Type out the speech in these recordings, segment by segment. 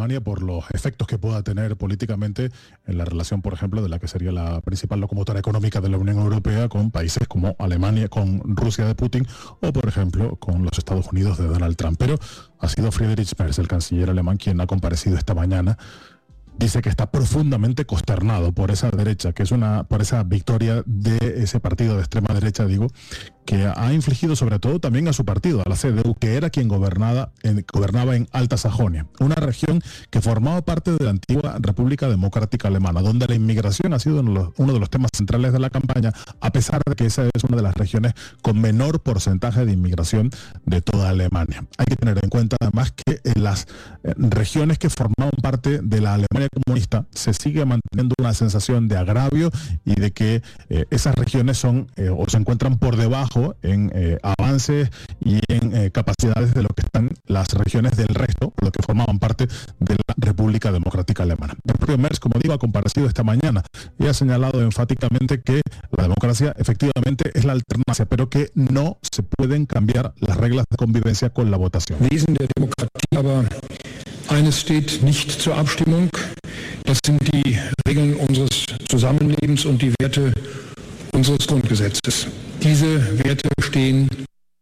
Alemania por los efectos que pueda tener políticamente en la relación, por ejemplo, de la que sería la principal locomotora económica de la Unión Europea con países como Alemania, con Rusia de Putin, o por ejemplo con los Estados Unidos de Donald Trump. Pero ha sido Friedrich Merz, el canciller alemán, quien ha comparecido esta mañana. Dice que está profundamente consternado por esa derecha, por esa victoria de ese partido de extrema derecha, que ha infligido sobre todo también a su partido, a la CDU, que era quien gobernaba en Alta Sajonia, una región que formaba parte de la antigua República Democrática Alemana, donde la inmigración ha sido uno de los temas centrales de la campaña, a pesar de que esa es una de las regiones con menor porcentaje de inmigración de toda Alemania. Hay que tener en cuenta además que en las regiones que formaban parte de la Alemania comunista se sigue manteniendo una sensación de agravio y de que esas regiones son o se encuentran por debajo en avances y en capacidades de lo que están las regiones del resto, lo que formaban parte de la República Democrática Alemana. El propio Merz, como digo, ha comparecido esta mañana y ha señalado enfáticamente que la democracia efectivamente es la alternancia, pero que no se pueden cambiar las reglas de convivencia con la votación. Wesen der Demokratie, aber eines steht nicht zur Abstimmung. Das sind die Regeln unseres Zusammenlebens und die Werte unseres Grundgesetzes. Diese Werte stehen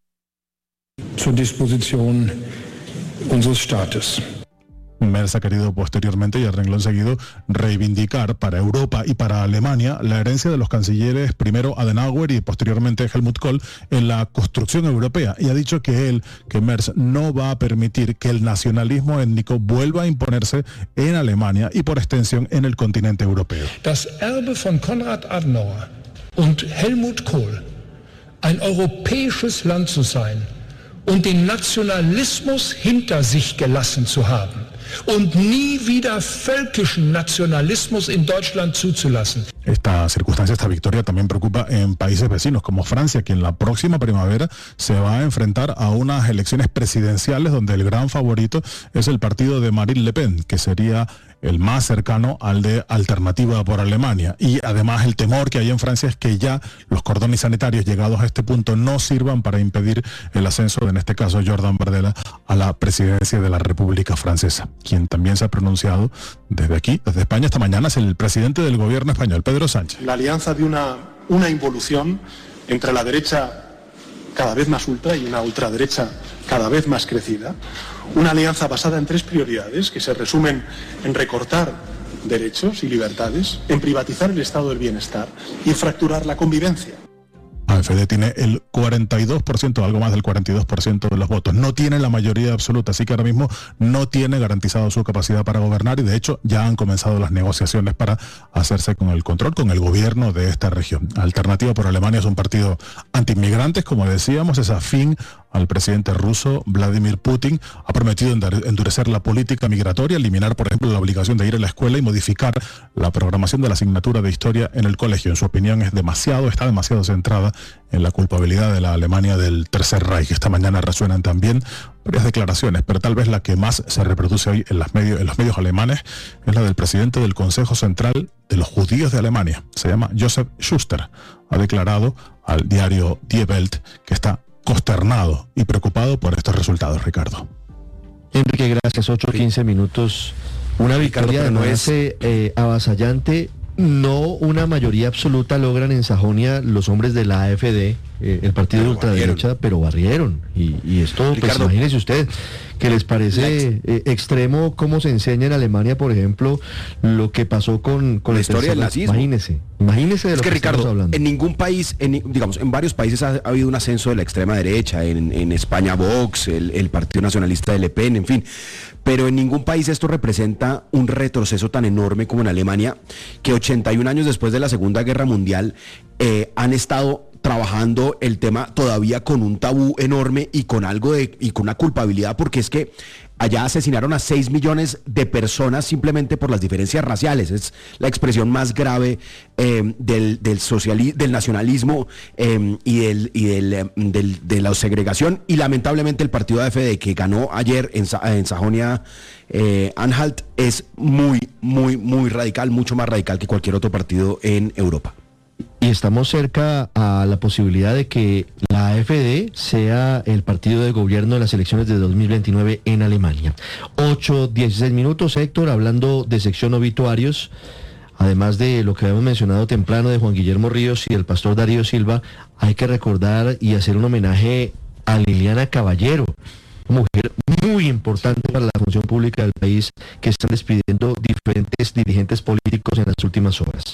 zur Disposition unseres Staates. Merz ha querido posteriormente y a renglón seguido reivindicar para Europa y para Alemania la herencia de los cancilleres primero Adenauer y posteriormente Helmut Kohl en la construcción europea, y ha dicho que Merz no va a permitir que el nacionalismo étnico vuelva a imponerse en Alemania y por extensión en el continente europeo. Das Erbe von Konrad Adenauer und Helmut Kohl, ein europäisches Land zu sein und den Nationalismus hinter sich gelassen zu haben und nie wieder völkischen Nationalismus in Deutschland zuzulassen. Esta circunstancia, esta victoria también preocupa en países vecinos como Francia, que en la próxima primavera se va a enfrentar a unas elecciones presidenciales donde el gran favorito es el partido de Marine Le Pen, que sería el más cercano al de Alternativa por Alemania. Y además el temor que hay en Francia es que ya los cordones sanitarios llegados a este punto no sirvan para impedir el ascenso de, en este caso, Jordan Bardella a la presidencia de la República Francesa. Quien también se ha pronunciado desde aquí, desde España esta mañana, es el presidente del gobierno español, Pedro Sánchez. La alianza de una involución entre la derecha cada vez más ultra y una ultraderecha cada vez más crecida. Una alianza basada en 3 prioridades que se resumen en recortar derechos y libertades, en privatizar el estado del bienestar y en fracturar la convivencia. AfD tiene el 42%, algo más del 42% de los votos. No tiene la mayoría absoluta, así que ahora mismo no tiene garantizado su capacidad para gobernar y de hecho ya han comenzado las negociaciones para hacerse con el control, con el gobierno de esta región. Alternativa por Alemania es un partido antiinmigrantes, como decíamos, es afín al presidente ruso Vladimir Putin, ha prometido endurecer la política migratoria, eliminar, por ejemplo, la obligación de ir a la escuela y modificar la programación de la asignatura de historia en el colegio. En su opinión está demasiado centrada en la culpabilidad de la Alemania del Tercer Reich. Esta mañana resuenan también varias declaraciones, pero tal vez la que más se reproduce hoy en los medios alemanes es la del presidente del Consejo Central de los Judíos de Alemania. Se llama Joseph Schuster. Ha declarado al diario Die Welt que está consternado y preocupado por estos resultados, Ricardo. Enrique, gracias. 8:15 minutos. Una victoria Ricardo, no es avasallante. No una mayoría absoluta logran en Sajonia los hombres de la AfD, el partido de ultraderecha, pero barrieron. Y esto, pues imagínese usted, que les parece extremo cómo se enseña en Alemania, por ejemplo, lo que pasó con la historia del nazismo. Imagínese de lo que Ricardo, estamos hablando. En ningún país, en varios países ha habido un ascenso de la extrema derecha, en España Vox, el Partido Nacionalista de Le Pen, en fin, pero en ningún país esto representa un retroceso tan enorme como en Alemania, que 81 años después de la Segunda Guerra Mundial han estado trabajando el tema todavía con un tabú enorme y con una culpabilidad, porque es que allá asesinaron a 6 millones de personas simplemente por las diferencias raciales. Es la expresión más grave del nacionalismo y de la segregación. Y lamentablemente el partido AfD, que ganó ayer en Sajonia Anhalt, es muy, muy, muy radical, mucho más radical que cualquier otro partido en Europa. y estamos cerca a la posibilidad de que la AfD sea el partido de gobierno de las elecciones de 2029 en Alemania. 8:16 minutos, Héctor, hablando de sección obituarios, además de lo que habíamos mencionado temprano de Juan Guillermo Ríos y el pastor Darío Silva, hay que recordar y hacer un homenaje a Liliana Caballero, una mujer muy importante para la función pública del país, que están despidiendo diferentes dirigentes políticos en las últimas horas.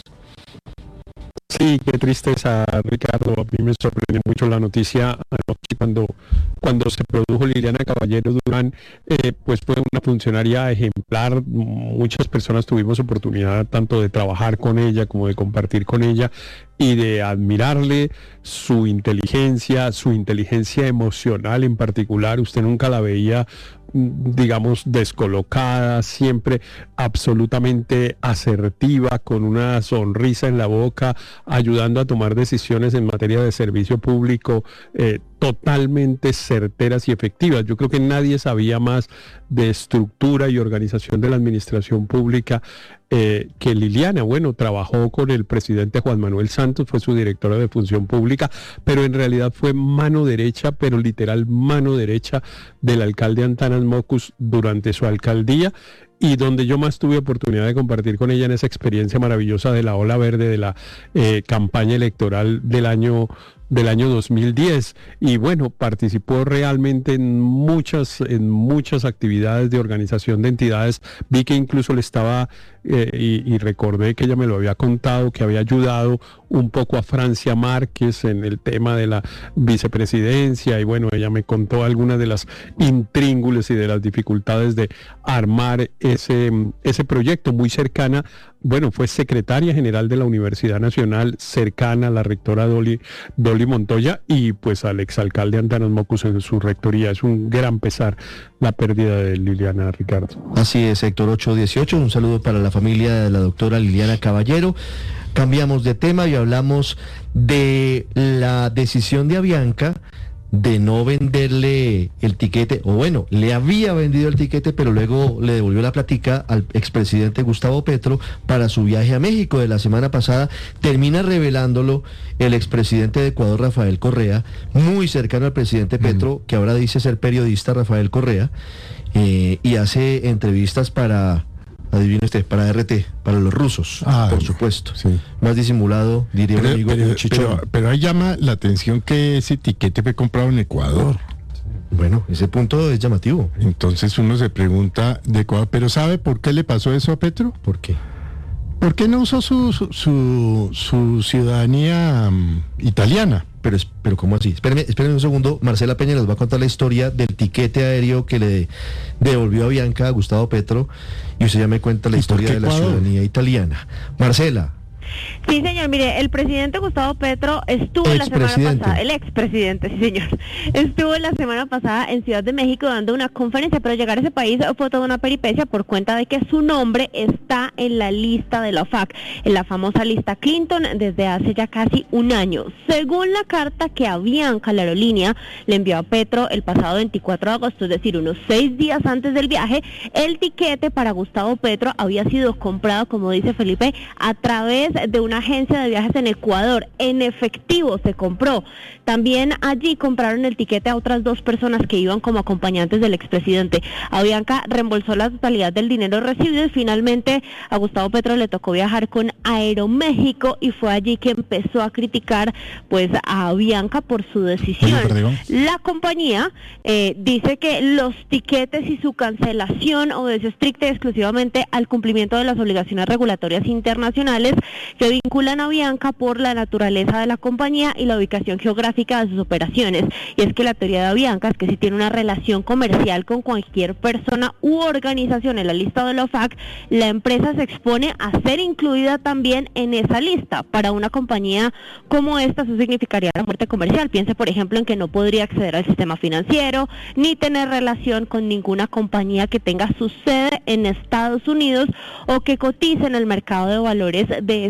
Sí, qué tristeza, Ricardo. A mí me sorprendió mucho la noticia anoche cuando se produjo Liliana Caballero Durán, pues fue una funcionaria ejemplar. Muchas personas tuvimos oportunidad tanto de trabajar con ella como de compartir con ella y de admirarle su inteligencia emocional en particular. Usted nunca la veía, digamos, descolocada, siempre absolutamente asertiva, con una sonrisa en la boca, ayudando a tomar decisiones en materia de servicio público totalmente certeras y efectivas. Yo creo que nadie sabía más de estructura y organización de la administración pública que Liliana. Bueno, trabajó con el presidente Juan Manuel Santos, fue su directora de Función Pública, pero en realidad fue mano derecha, pero literal mano derecha del alcalde Antanas Mockus durante su alcaldía, y donde yo más tuve oportunidad de compartir con ella en esa experiencia maravillosa de la ola verde de la campaña electoral del año 2010, y bueno, participó realmente en muchas actividades de organización de entidades. Vi que incluso le estaba, y recordé que ella me lo había contado, que había ayudado un poco a Francia Márquez en el tema de la vicepresidencia, y bueno, ella me contó algunas de las intríngulis y de las dificultades de armar ese proyecto. Muy cercana, bueno, fue secretaria general de la Universidad Nacional, cercana a la rectora Dolly Montoya, y pues al exalcalde Antanas Mockus en su rectoría. Es un gran pesar la pérdida de Liliana, Ricardo. Así es, Héctor. 8:18, un saludo para la familia de la doctora Liliana Caballero. Cambiamos de tema y hablamos de la decisión de Avianca de no venderle el tiquete, o bueno, le había vendido el tiquete, pero luego le devolvió la platica al expresidente Gustavo Petro para su viaje a México de la semana pasada. Termina revelándolo el expresidente de Ecuador, Rafael Correa, muy cercano al presidente Petro, que ahora dice ser periodista, Rafael Correa, y hace entrevistas para... Adivine usted, para RT, para los rusos, por supuesto. Sí. Más disimulado, diría un amigo, un chichón. Pero ahí llama la atención que ese tiquete fue comprado en Ecuador. Bueno, ese punto es llamativo. Entonces uno se pregunta de Ecuador, ¿pero sabe por qué le pasó eso a Petro? ¿Por qué? ¿Por qué no usó su ciudadanía italiana? Pero ¿cómo así? Espérenme un segundo. Marcela Peña les va a contar la historia del tiquete aéreo que le devolvió a Avianca a Gustavo Petro, y usted ya me cuenta la historia de la ciudadanía italiana. Marcela. Sí, señor, mire, el presidente Gustavo Petro estuvo la semana pasada, el expresidente, sí, señor, estuvo la semana pasada en Ciudad de México dando una conferencia, pero llegar a ese país fue toda una peripecia por cuenta de que su nombre está en la lista de la OFAC, en la famosa lista Clinton, desde hace ya casi un año. Según la carta que Avianca, la aerolínea, le envió a Petro el pasado 24 de agosto, es decir, unos 6 días antes del viaje, el tiquete para Gustavo Petro había sido comprado, como dice Felipe, a través de una agencia de viajes en Ecuador. En efectivo se compró. También allí compraron el tiquete a otras 2 personas que iban como acompañantes del expresidente. Avianca reembolsó la totalidad del dinero recibido y finalmente a Gustavo Petro le tocó viajar con Aeroméxico, y fue allí que empezó a criticar pues a Avianca por su decisión. La compañía dice que los tiquetes y su cancelación obedece estricta y exclusivamente al cumplimiento de las obligaciones regulatorias internacionales que vinculan a Avianca por la naturaleza de la compañía y la ubicación geográfica de sus operaciones. Y es que la teoría de Avianca es que si tiene una relación comercial con cualquier persona u organización en la lista de la OFAC, la empresa se expone a ser incluida también en esa lista. Para una compañía como esta, eso significaría la muerte comercial. Piense, por ejemplo, en que no podría acceder al sistema financiero, ni tener relación con ninguna compañía que tenga su sede en Estados Unidos o que cotice en el mercado de valores de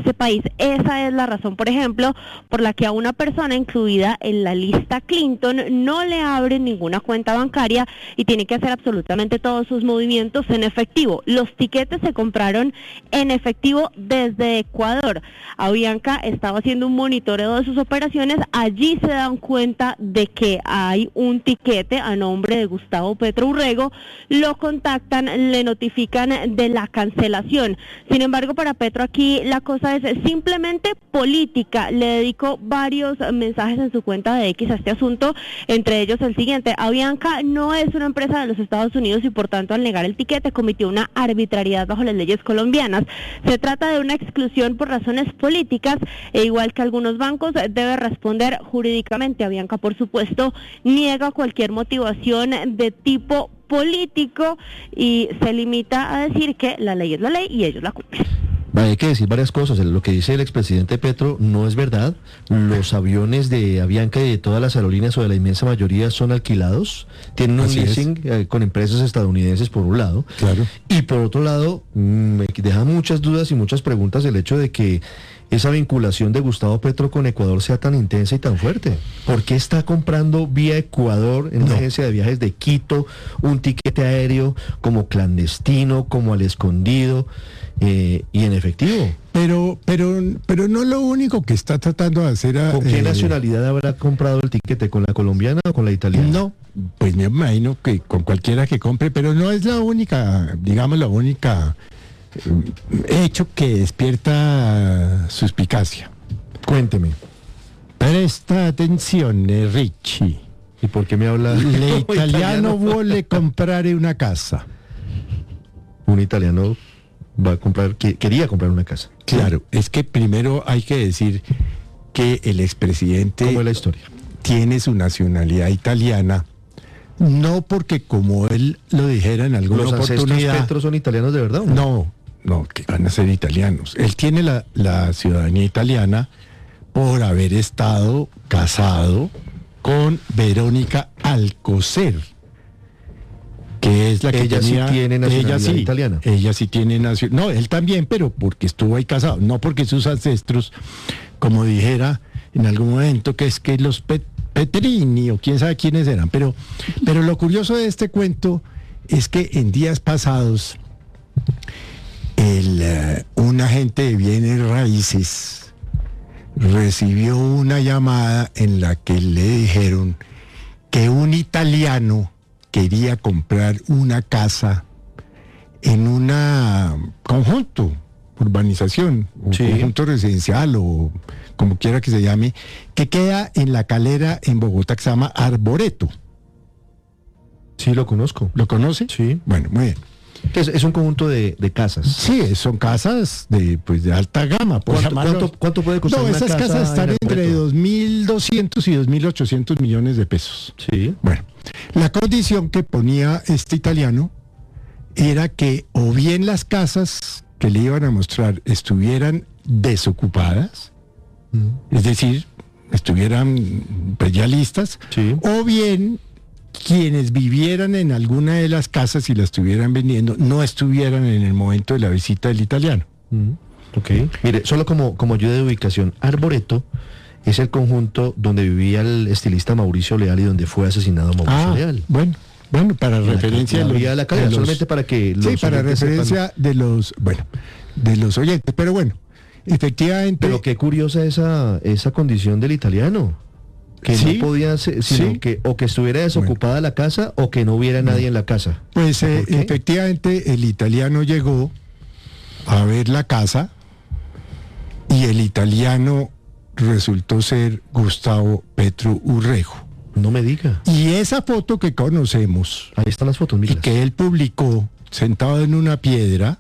ese país. Esa es la razón, por ejemplo, por la que a una persona incluida en la lista Clinton no le abren ninguna cuenta bancaria y tiene que hacer absolutamente todos sus movimientos en efectivo. Los tiquetes se compraron en efectivo desde Ecuador. Avianca estaba haciendo un monitoreo de sus operaciones. Allí se dan cuenta de que hay un tiquete a nombre de Gustavo Petro Urrego. Lo contactan, le notifican de la cancelación. Sin embargo, para Petro aquí la cosa es simplemente política. Le dedicó varios mensajes en su cuenta de X a este asunto, entre ellos el siguiente: Avianca no es una empresa de los Estados Unidos y por tanto al negar el tiquete cometió una arbitrariedad bajo las leyes colombianas. Se trata de una exclusión por razones políticas e igual que algunos bancos debe responder jurídicamente. Avianca, por supuesto, niega cualquier motivación de tipo político y se limita a decir que la ley es la ley y ellos la cumplen. Hay que decir varias cosas. Lo que dice el expresidente Petro no es verdad. Los aviones de Avianca y de todas las aerolíneas o de la inmensa mayoría son alquilados. Tienen un leasing con empresas estadounidenses por un lado. Claro. Y por otro lado, me deja muchas dudas y muchas preguntas el hecho de que esa vinculación de Gustavo Petro con Ecuador sea tan intensa y tan fuerte. ¿Por qué está comprando vía Ecuador en una agencia de viajes de Quito un tiquete aéreo como clandestino, como al escondido? Y en efectivo. Pero no lo único que está tratando de hacer... ¿Con qué nacionalidad habrá comprado el tiquete? ¿Con la colombiana o con la italiana? No, pues me imagino que con cualquiera que compre, pero no es la única, digamos, la única hecho que despierta suspicacia. Cuénteme. Presta atención, Richie. ¿Y por qué me habla? El italiano vuole comprare una casa. Un italiano va a comprar, quería comprar una casa. Claro, es que primero hay que decir que el expresidente... ¿Cómo es la historia? Tiene su nacionalidad italiana, no porque como él lo dijera en alguna oportunidad... ¿Los ancestros Petro son italianos de verdad o no? No, que van a ser italianos. Él tiene la ciudadanía italiana por haber estado casado con Verónica Alcocer, que es la que ella tenía, sí tiene nacionalidad italiana. Ella sí tiene nacionalidad. No, él también, pero porque estuvo ahí casado, no porque sus ancestros, como dijera en algún momento, que es que los Petrini o quién sabe quiénes eran. Pero lo curioso de este cuento es que en días pasados un agente de bienes raíces recibió una llamada en la que le dijeron que un italiano quería comprar una casa en una urbanización, sí, conjunto residencial o como quiera que se llame, que queda en La Calera, en Bogotá, que se llama Arboreto. Sí, lo conozco. ¿Lo conoce? Sí. Bueno, muy bien. Es un conjunto de casas. Sí, son casas de alta gama. ¿Cuánto puede costar una casa? No, esas casas están entre 2.200 y 2.800 millones de pesos. Sí. Bueno, la condición que ponía este italiano era que o bien las casas que le iban a mostrar estuvieran desocupadas, es decir, estuvieran pues ya listas, sí, o bien quienes vivieran en alguna de las casas y las estuvieran vendiendo no estuvieran en el momento de la visita del italiano. Ok. Mire, solo como ayuda de ubicación, Arboreto es el conjunto donde vivía el estilista Mauricio Leal y donde fue asesinado Mauricio Leal. Bueno, para referencia de la calidad, solamente para que los para referencia sepan. de los oyentes, pero bueno, efectivamente. Pero qué curiosa esa condición del italiano. Que sí, no podía ser, sino sí, que estuviera desocupada la casa o que no hubiera nadie en la casa. Pues efectivamente el italiano llegó a ver la casa y el italiano resultó ser Gustavo Petro Urrego. No me diga. Y esa foto que conocemos, ahí están las fotos, y que él publicó sentado en una piedra,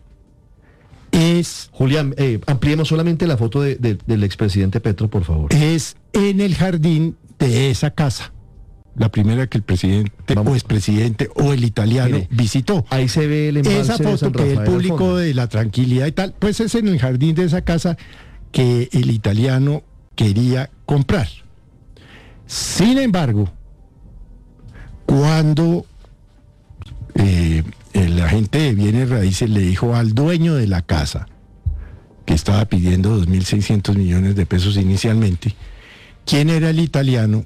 es... Julián, ampliemos solamente la foto del expresidente Petro, por favor. Es en el jardín de esa casa, la primera que el presidente o expresidente o el italiano visitó. Ahí se ve el embalse esa foto de San Rafael que él publicó de la tranquilidad y tal, pues es en el jardín de esa casa que el italiano quería comprar. Sin embargo, cuando el agente de bienes raíces le dijo al dueño de la casa que estaba pidiendo 2.600 millones de pesos inicialmente. ¿Quién era el italiano?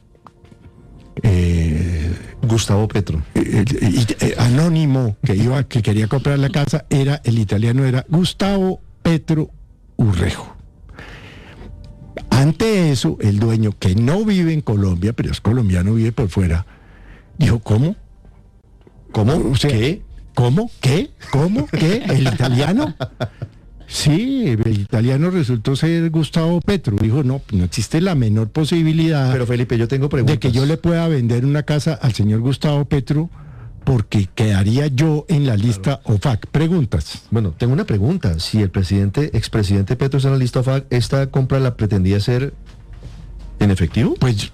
Gustavo Petro. Anónimo que quería comprar la casa, el italiano era Gustavo Petro Urrejo. Ante eso, el dueño, que no vive en Colombia, pero es colombiano, vive por fuera, dijo, ¿cómo? O sea, ¿qué? ¿Cómo? ¿Qué? ¿Cómo? ¿Qué? ¿El italiano? Sí, el italiano resultó ser Gustavo Petro. Dijo, no existe la menor posibilidad. Pero Felipe, yo tengo preguntas. De que yo le pueda vender una casa al señor Gustavo Petro, porque quedaría yo en la lista OFAC. Preguntas. Bueno, tengo una pregunta. Si el expresidente Petro está en la lista OFAC, ¿esta compra la pretendía hacer en efectivo? Pues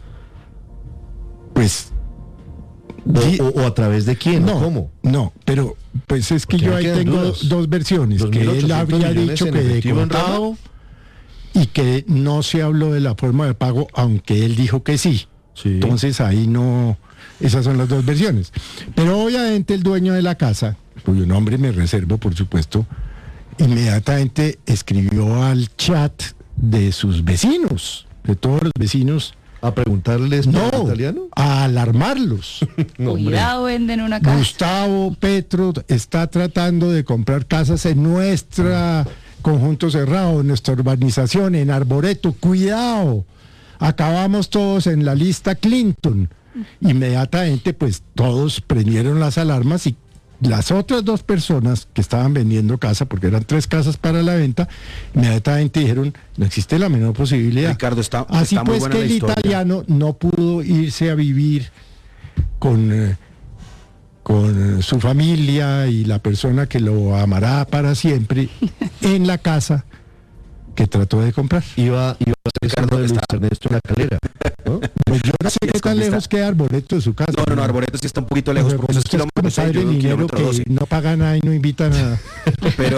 ¿O a través de quién? No, ¿Cómo? No, pero pues es que yo ahí tengo dos versiones. Que él habría dicho que de contado y que no se habló de la forma de pago, aunque él dijo que sí. Entonces ahí no... Esas son las dos versiones. Pero obviamente el dueño de la casa, cuyo nombre me reservo, por supuesto, inmediatamente escribió al chat de sus vecinos, de todos los vecinos, a preguntarles por italiano, a alarmarlos. Cuidado, venden una casa. Gustavo Petro está tratando de comprar casas en nuestra conjunto cerrado, en nuestra urbanización, en Arboreto. Cuidado, acabamos todos en la lista Clinton. Inmediatamente pues todos prendieron las alarmas y las otras dos personas que estaban vendiendo casa, porque eran 3 casas para la venta, inmediatamente dijeron, no existe la menor posibilidad. Ricardo, así está pues muy buena que el historia. italiano no pudo irse a vivir con su familia y la persona que lo amará para siempre en la casa que trató de comprar. Iba a ser de Luis Ernesto en la Calera, ¿no? Pues yo no sé qué tan lejos queda Arboreto de su casa. No, Arboreto sí está un poquito lejos, porque esos kilómetros que no paga nada y no invita nada. Pero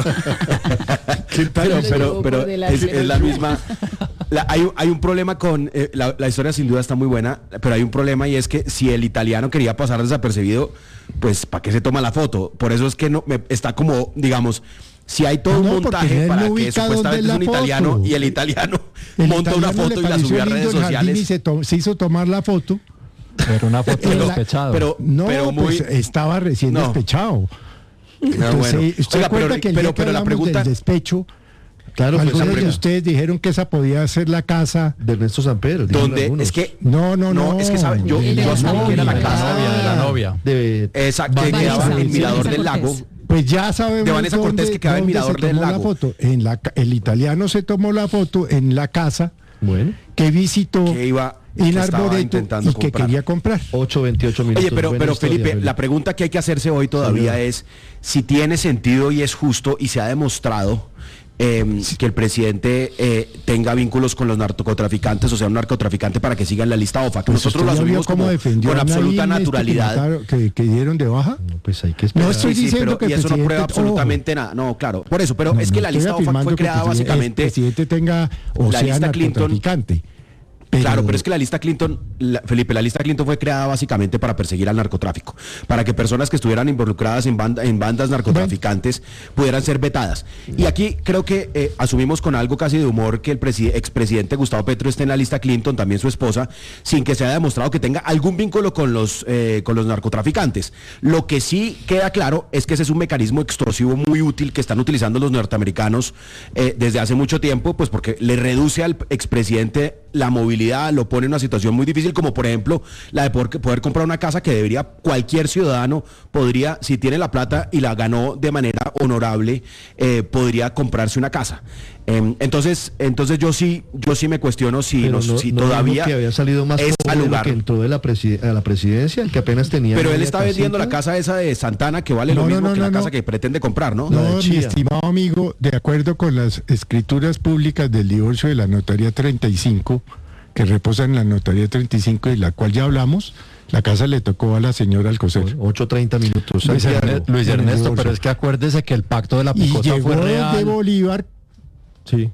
es la misma. Hay un problema con la historia, sin duda está muy buena, pero hay un problema, y es que si el italiano quería pasar desapercibido, pues ¿para qué se toma la foto? Por eso es que está como, digamos, si hay todo un montaje para que supuestamente es un italiano y el italiano monta una foto y la subió a redes sociales. Y se hizo tomar la foto. Pero una foto de despechado. Pues estaba recién despechado. Entonces, ¿usted recuerda que el día que hablamos del despecho, claro, algunos de ustedes dijeron que esa podía ser la casa de Ernesto Samper? Donde es que no, es que saben, yo asumí que era la casa de la novia. Exacto, que quedaba en el Mirador del Lago. Pues ya sabemos de Vanessa Cortés, que quedaba en Mirador del Lago. La foto. El italiano se tomó la foto en la casa que visitó, que iba en Arboreto y que quería comprar. 8:28 minutos. Oye, pero Felipe, la pregunta que hay que hacerse hoy todavía es si tiene sentido y es justo y se ha demostrado que el presidente tenga vínculos con los narcotraficantes, o sea, un narcotraficante para que siga en la lista OFAC. Pues nosotros lo asumimos como con absoluta naturalidad. Que dieron de baja. No, pues hay que esperar. No estoy diciendo que y eso no prueba absolutamente nada. No, claro, por eso, pero es que la lista OFAC fue creada básicamente. El presidente tenga la lista narcotraficante. Claro, pero es que la lista Clinton, Felipe, la lista Clinton fue creada básicamente para perseguir al narcotráfico, para que personas que estuvieran involucradas en bandas narcotraficantes pudieran ser vetadas. Y aquí creo que asumimos con algo casi de humor que el expresidente Gustavo Petro esté en la lista Clinton, también su esposa, sin que se haya demostrado que tenga algún vínculo con los narcotraficantes. Lo que sí queda claro es que ese es un mecanismo extorsivo muy útil que están utilizando los norteamericanos desde hace mucho tiempo, pues porque le reduce al expresidente la movilidad, lo pone en una situación muy difícil, como por ejemplo la de poder comprar una casa que debería cualquier ciudadano podría, si tiene la plata y la ganó de manera honorable, podría comprarse una casa. Entonces yo sí me cuestiono si todavía que había salido más es al lugar que entró de a la presidencia, que apenas tenía. Pero él está vendiendo la casa esa de Santana, que vale lo mismo que la casa que pretende comprar, ¿no? No, mi estimado amigo, de acuerdo con las escrituras públicas del divorcio de la notaría 35, que reposa en la notaría 35, de la cual ya hablamos, la casa le tocó a la señora Alcocer. 8:30 minutos. Luis Ernesto, pero es que acuérdese que el pacto de la Picota fue real. De Bolívar. Sí.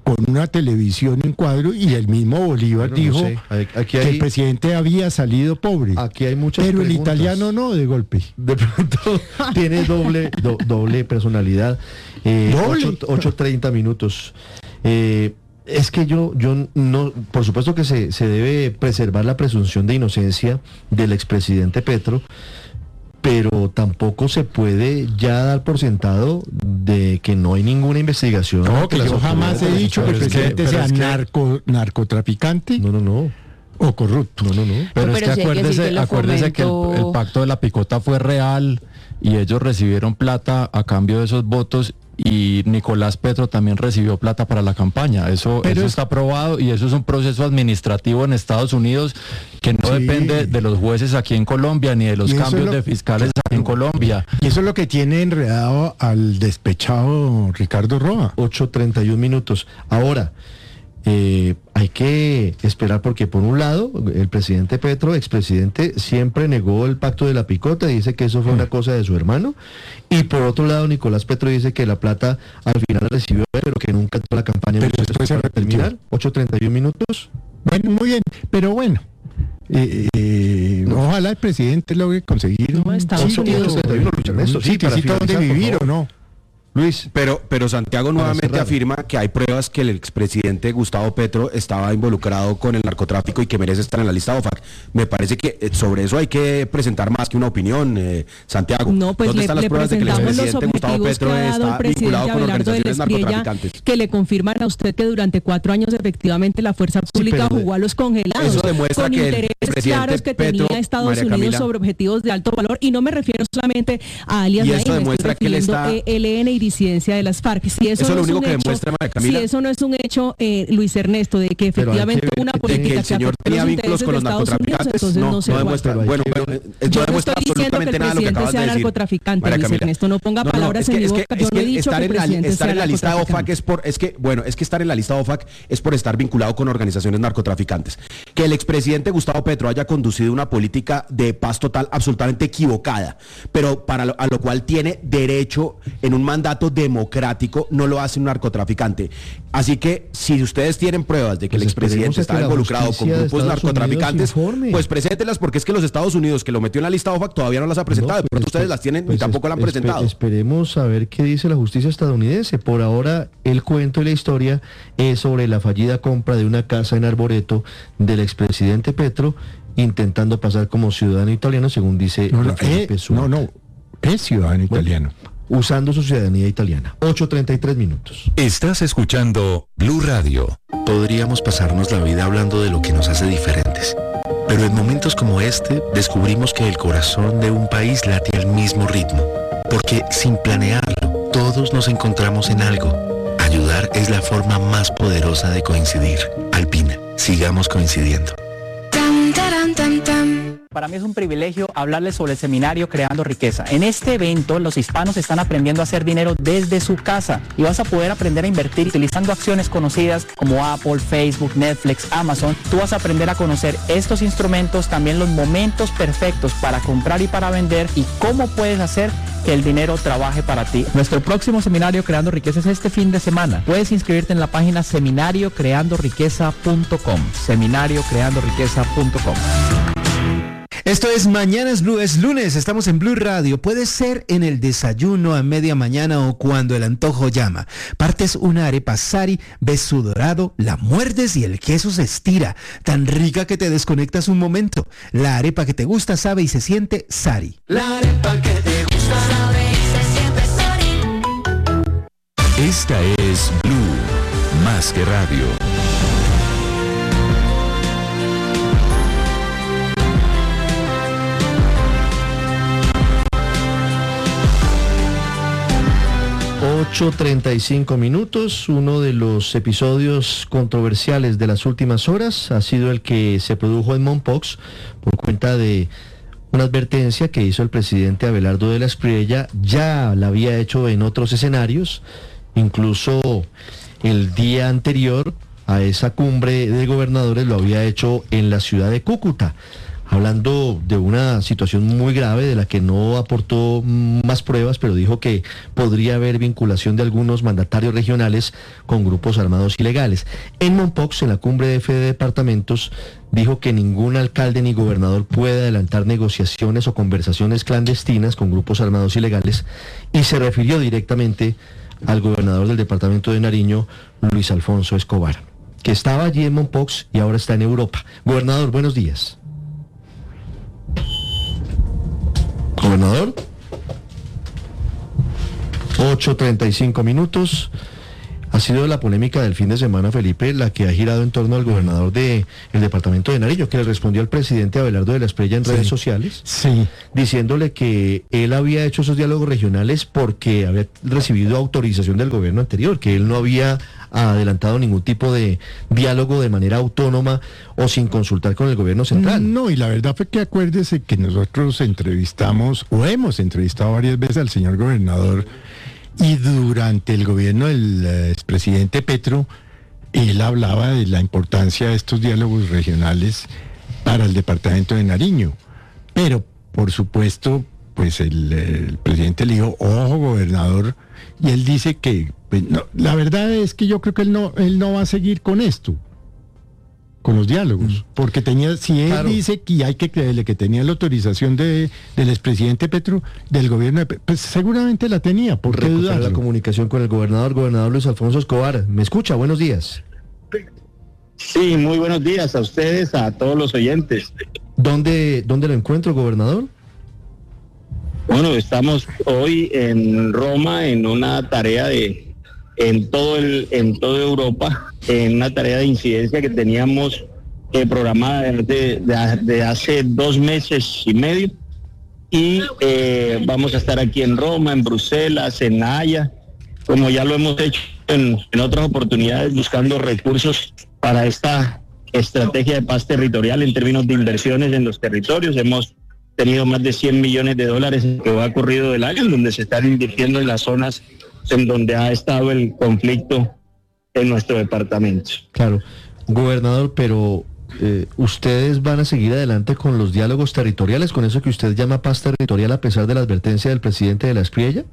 con una televisión en cuadro y el mismo Bolívar dijo que el presidente había salido pobre. Aquí hay muchas pero preguntas. El italiano no, de golpe. De pronto tiene doble personalidad. 8:30 minutos. Es que yo no, por supuesto que se debe preservar la presunción de inocencia del expresidente Petro, pero tampoco se puede ya dar por sentado de que no hay ninguna investigación. No, que yo jamás he dicho que el presidente sea narcotraficante. No. O corrupto. No. Pero es que acuérdese que el pacto de la picota fue real y ellos recibieron plata a cambio de esos votos. Y Nicolás Petro también recibió plata para la campaña. Eso está aprobado y eso es un proceso administrativo en Estados Unidos que no depende de los jueces aquí en Colombia ni de los cambios de fiscales aquí en Colombia. Y eso es lo que tiene enredado al despechado Ricardo Roa. 8:31 minutos. Ahora, hay que esperar porque por un lado el presidente Petro, expresidente, siempre negó el pacto de la picota y dice que eso fue una cosa de su hermano, y por otro lado Nicolás Petro dice que la plata al final la recibió él, pero que nunca entró a la campaña. Pero después se terminar 8:31 minutos. Bueno, muy bien, pero bueno, ojalá el presidente logre conseguir un sitio donde vivir o no. Luis, pero Santiago nuevamente afirma que hay pruebas que el expresidente Gustavo Petro estaba involucrado con el narcotráfico y que merece estar en la lista OFAC. Me parece que sobre eso hay que presentar más que una opinión, Santiago. No, pues ¿Dónde están las pruebas de que el expresidente Gustavo Petro está vinculado con organizaciones narcotraficantes? Que le confirman a usted que durante 4 años efectivamente la fuerza pública jugó a los congelados. Eso demuestra con que intereses claros que Petro, tenía Estados Unidos sobre objetivos de alto valor, y no me refiero solamente a alias Naim, me estoy refiriendo a ELN y disidencia de las FARC. Si eso es no lo es único un que hecho, demuestra María Camila. Si eso no es un hecho, Luis Ernesto, de que efectivamente una política de que el señor tenía vínculos con los narcotraficantes, no demuestra. Bueno, yo no estoy diciendo que el presidente sea narcotraficante, Luis Ernesto, no ponga palabras en mi boca. Yo no he dicho que el presidente sea narcotraficante. Estar en la lista de OFAC es que estar en la lista de OFAC es por estar vinculado con organizaciones narcotraficantes. Que el expresidente Gustavo Petro haya conducido una política de paz total absolutamente equivocada, pero a lo cual tiene derecho en un mandato democrático, no lo hace un narcotraficante. Así que si ustedes tienen pruebas de que el expresidente estaba involucrado con grupos narcotraficantes, pues preséntelas, porque es que los Estados Unidos, que lo metió en la lista OFAC, todavía no las ha presentado. De pronto ustedes las tienen y tampoco la han presentado. Esperemos a ver qué dice la justicia estadounidense. Por ahora, el cuento y la historia es sobre la fallida compra de una casa en Arboreto del expresidente Petro, intentando pasar como ciudadano italiano, según dice es ciudadano italiano. Usando su ciudadanía italiana. 8:33 minutos. Estás escuchando Blue Radio. Podríamos pasarnos la vida hablando de lo que nos hace diferentes, pero en momentos como este descubrimos que el corazón de un país late al mismo ritmo, porque sin planearlo, todos nos encontramos en algo. Ayudar es la forma más poderosa de coincidir. Alpina, sigamos coincidiendo. Para mí es un privilegio hablarles sobre el seminario Creando Riqueza. En este evento, los hispanos están aprendiendo a hacer dinero desde su casa y vas a poder aprender a invertir utilizando acciones conocidas como Apple, Facebook, Netflix, Amazon. Tú vas a aprender a conocer estos instrumentos, también los momentos perfectos para comprar y para vender, y cómo puedes hacer que el dinero trabaje para ti. Nuestro próximo seminario Creando Riqueza es este fin de semana. Puedes inscribirte en la página seminariocreandoriqueza.com. seminariocreandoriqueza.com. Esto es Mañanas Blue, es lunes, estamos en Blue Radio. Puede ser en el desayuno, a media mañana o cuando el antojo llama. Partes una arepa Sari, ves su dorado, la muerdes y el queso se estira. Tan rica que te desconectas un momento. La arepa que te gusta, sabe y se siente Sari. La arepa que te gusta, sabe y se siente Sari. Esta es Blue, más que radio. 8:35 minutos. Uno de los episodios controversiales de las últimas horas ha sido el que se produjo en Mompox por cuenta de una advertencia que hizo el presidente Abelardo de la Espriella. Ya la había hecho en otros escenarios, incluso el día anterior a esa cumbre de gobernadores lo había hecho en la ciudad de Cúcuta. hablando de una situación muy grave de la que no aportó más pruebas, pero dijo que podría haber vinculación de algunos mandatarios regionales con grupos armados ilegales. En Mompox, en la cumbre de F de Departamentos, dijo que ningún alcalde ni gobernador puede adelantar negociaciones o conversaciones clandestinas con grupos armados ilegales, y se refirió directamente al gobernador del departamento de Nariño, Luis Alfonso Escobar, que estaba allí en Mompox y ahora está en Europa. Gobernador, buenos días. Gobernador. 8:35 minutos. Ha sido la polémica del fin de semana, Felipe, la que ha girado en torno al gobernador del departamento de Nariño, que le respondió al presidente Abelardo de la Espriella en redes sociales, diciéndole que él había hecho esos diálogos regionales porque había recibido autorización del gobierno anterior, que él no había adelantado ningún tipo de diálogo de manera autónoma o sin consultar con el gobierno central. No, y la verdad fue que acuérdese que nosotros entrevistamos, o hemos entrevistado varias veces al señor gobernador, y durante el gobierno del expresidente Petro, él hablaba de la importancia de estos diálogos regionales para el departamento de Nariño. Pero, por supuesto, pues el presidente le dijo, ojo, gobernador, y él dice que, pues, no, la verdad es que yo creo que él no va a seguir con esto, con los diálogos, porque si él dice que hay que creerle que tenía la autorización del expresidente Petro, del gobierno de Petro, pues seguramente la tenía. ¿Por qué dudar? La comunicación con el gobernador Luis Alfonso Escobar. ¿Me escucha? Buenos días. Sí, muy buenos días a ustedes, a todos los oyentes. ¿Dónde lo encuentro, gobernador? Bueno, estamos hoy en Roma en una tarea en toda Europa, en una tarea de incidencia que teníamos programada de hace 2 meses y medio, y vamos a estar aquí en Roma, en Bruselas, en La Haya, como ya lo hemos hecho en otras oportunidades, buscando recursos para esta estrategia de paz territorial en términos de inversiones en los territorios. Hemos tenido más de $100 millones en lo que va ocurrido del año, en donde se están invirtiendo en las zonas en donde ha estado el conflicto en nuestro departamento. Claro, gobernador, pero ¿ustedes van a seguir adelante con los diálogos territoriales, con eso que usted llama paz territorial, a pesar de la advertencia del presidente de la Espriella?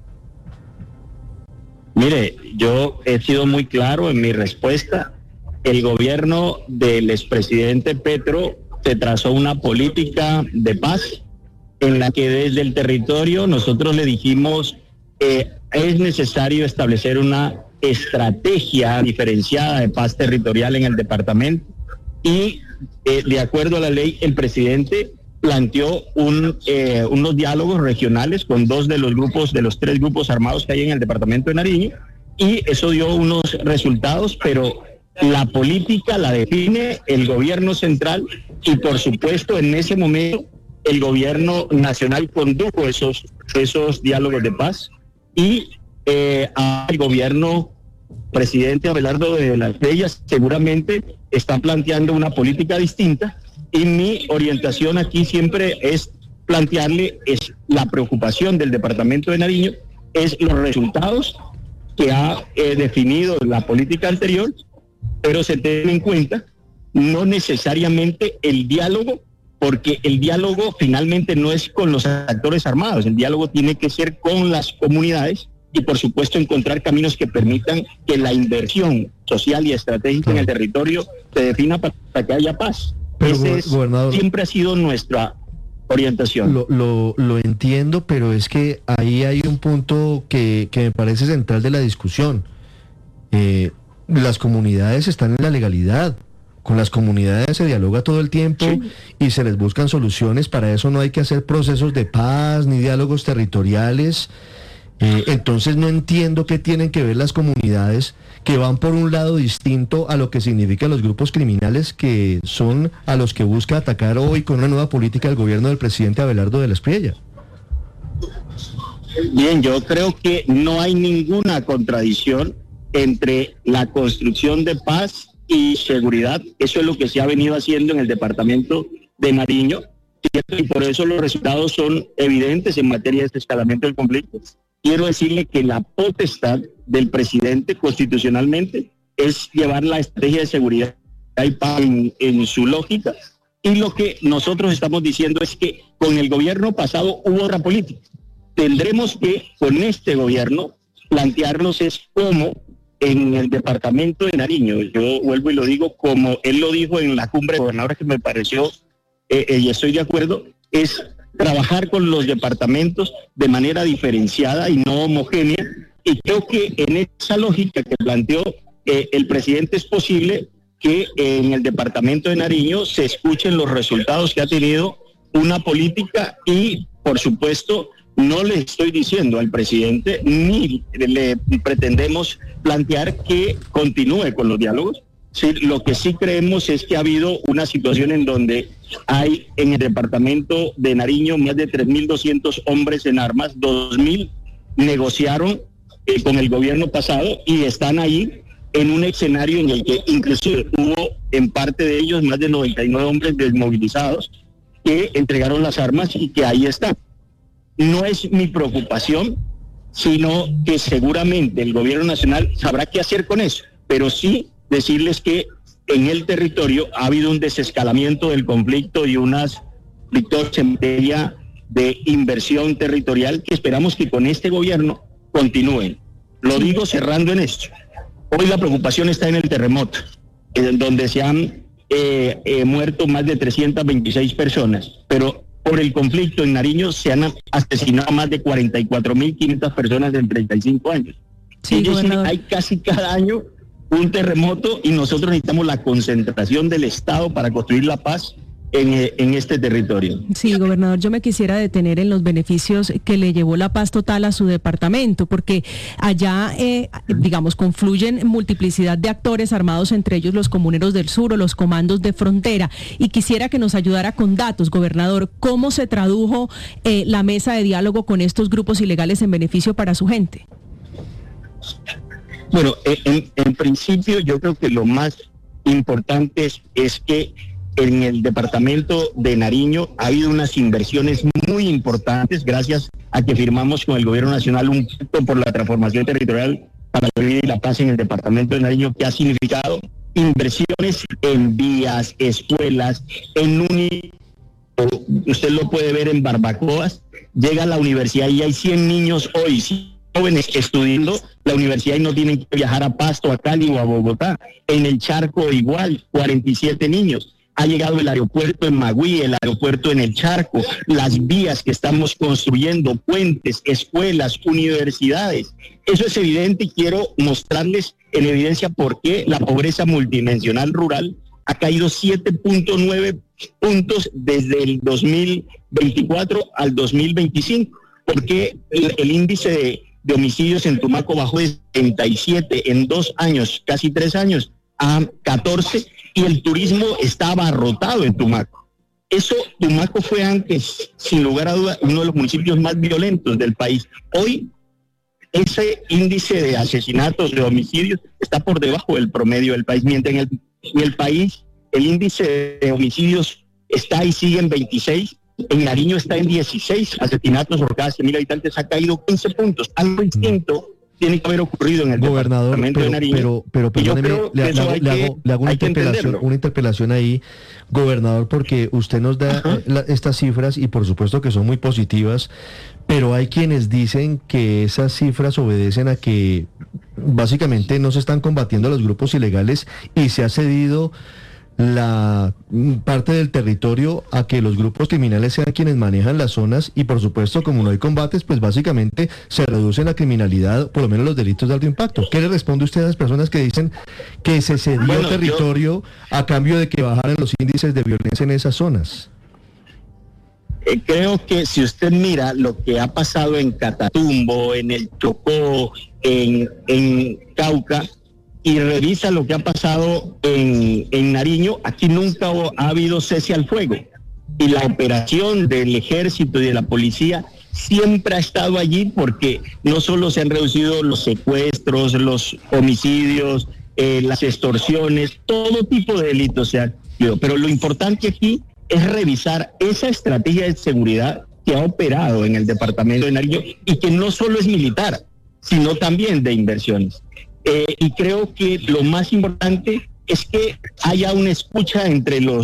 Mire, yo he sido muy claro en mi respuesta. El gobierno del expresidente Petro se trazó una política de paz en la que desde el territorio nosotros le dijimos es necesario establecer una estrategia diferenciada de paz territorial en el departamento, y de acuerdo a la ley el presidente planteó unos diálogos regionales con 2 de los 3 grupos armados que hay en el departamento de Nariño, y eso dio unos resultados, pero la política la define el gobierno central, y por supuesto en ese momento el gobierno nacional condujo esos diálogos de paz, y al gobierno presidente Abelardo de la Espriella seguramente está planteando una política distinta, y mi orientación aquí siempre es plantearle la preocupación del departamento de Nariño, es los resultados que ha definido la política anterior, pero se tiene en cuenta no necesariamente el diálogo, porque el diálogo finalmente no es con los actores armados, el diálogo tiene que ser con las comunidades, y por supuesto encontrar caminos que permitan que la inversión social y estratégica en el territorio se defina para que haya paz. Ese siempre ha sido nuestra orientación. Lo entiendo, pero es que ahí hay un punto que me parece central de la discusión. Las comunidades están en la legalidad. Con las comunidades se dialoga todo el tiempo, sí, y se les buscan soluciones. Para eso no hay que hacer procesos de paz ni diálogos territoriales. Entonces no entiendo qué tienen que ver las comunidades que van por un lado distinto a lo que significan los grupos criminales, que son a los que busca atacar hoy con una nueva política del gobierno del presidente Abelardo de la Espriella. Bien, yo creo que no hay ninguna contradicción entre la construcción de paz y seguridad. Eso es lo que se ha venido haciendo en el departamento de Nariño, y por eso los resultados son evidentes en materia de desescalamiento del conflicto. Quiero decirle que la potestad del presidente constitucionalmente es llevar la estrategia de seguridad y paz en su lógica, Y lo que nosotros estamos diciendo es que con el gobierno pasado hubo otra política. Tendremos que, con este gobierno, plantearnos es cómo en el departamento de Nariño, yo vuelvo y lo digo como él lo dijo en la cumbre de gobernadores, que me pareció, y estoy de acuerdo, es trabajar con los departamentos de manera diferenciada y no homogénea, y creo que en esa lógica que planteó el presidente es posible que en el departamento de Nariño se escuchen los resultados que ha tenido una política y, por supuesto, no le estoy diciendo al presidente ni le pretendemos plantear que continúe con los diálogos. Sí, lo que sí creemos es que ha habido una situación en donde hay en el departamento de Nariño más de 3.200 hombres en armas, 2.000 negociaron con el gobierno pasado y están ahí en un escenario en el que inclusive hubo en parte de ellos más de 99 hombres desmovilizados que entregaron las armas y que ahí están. No es mi preocupación, sino que seguramente el gobierno nacional sabrá qué hacer con eso, pero sí decirles que en el territorio ha habido un desescalamiento del conflicto y unas victorias en materia de inversión territorial que esperamos que con este gobierno continúen. Lo digo cerrando en esto. Hoy la preocupación está en el terremoto, en donde se han muerto más de 326 personas, pero por el conflicto en Nariño se han asesinado más de 44.500 personas en 35 años. Sí, es decir, hay casi cada año un terremoto y nosotros necesitamos la concentración del Estado para construir la paz en este territorio. Sí, gobernador, yo me quisiera detener en los beneficios que le llevó la paz total a su departamento, porque allá, digamos, confluyen multiplicidad de actores armados, entre ellos los comuneros del sur o los comandos de frontera, y quisiera que nos ayudara con datos, gobernador, ¿cómo se tradujo la mesa de diálogo con estos grupos ilegales en beneficio para su gente? Bueno, en principio yo creo que lo más importante es que en el departamento de Nariño ha habido unas inversiones muy importantes gracias a que firmamos con el gobierno nacional un pacto por la transformación territorial para la vida y la paz en el departamento de Nariño, que ha significado inversiones en vías, escuelas, usted lo puede ver en Barbacoas, llega a la universidad y hay 100 niños hoy, jóvenes estudiando la universidad y no tienen que viajar a Pasto, a Cali o a Bogotá. En el Charco igual, 47 niños. Ha llegado el aeropuerto en Magüí, el aeropuerto en el Charco, las vías que estamos construyendo, puentes, escuelas, universidades. Eso es evidente y quiero mostrarles en evidencia por qué la pobreza multidimensional rural ha caído 7.9 puntos desde el 2024 al 2025, porque el índice de homicidios en Tumaco bajó de 77 en 2 años, casi 3 años, a 14, y el turismo está abarrotado en Tumaco. Tumaco fue antes, sin lugar a dudas, uno de los municipios más violentos del país. Hoy, ese índice de asesinatos, de homicidios, está por debajo del promedio del país, mientras en el país el índice de homicidios está y sigue en 26, en Nariño está en 16 asesinatos por cada 100.000 habitantes, ha caído 15 puntos, algo distinto tiene que haber ocurrido en el departamento de Nariño. Pero perdóneme, le hago una interpelación ahí, gobernador, porque usted nos da estas cifras y por supuesto que son muy positivas, pero hay quienes dicen que esas cifras obedecen a que básicamente no se están combatiendo a los grupos ilegales y se ha cedido la parte del territorio a que los grupos criminales sean quienes manejan las zonas y por supuesto como no hay combates, pues básicamente se reduce la criminalidad, por lo menos los delitos de alto impacto. ¿Qué le responde usted a las personas que dicen que se cedió territorio a cambio de que bajaran los índices de violencia en esas zonas? Creo que si usted mira lo que ha pasado en Catatumbo, en el Chocó, en Cauca, y revisa lo que ha pasado en Nariño, aquí nunca ha habido cese al fuego. Y la operación del ejército y de la policía siempre ha estado allí porque no solo se han reducido los secuestros, los homicidios, las extorsiones, todo tipo de delitos se han reducido. Pero lo importante aquí es revisar esa estrategia de seguridad que ha operado en el departamento de Nariño y que no solo es militar, sino también de inversiones. Y creo que lo más importante es que haya una escucha entre los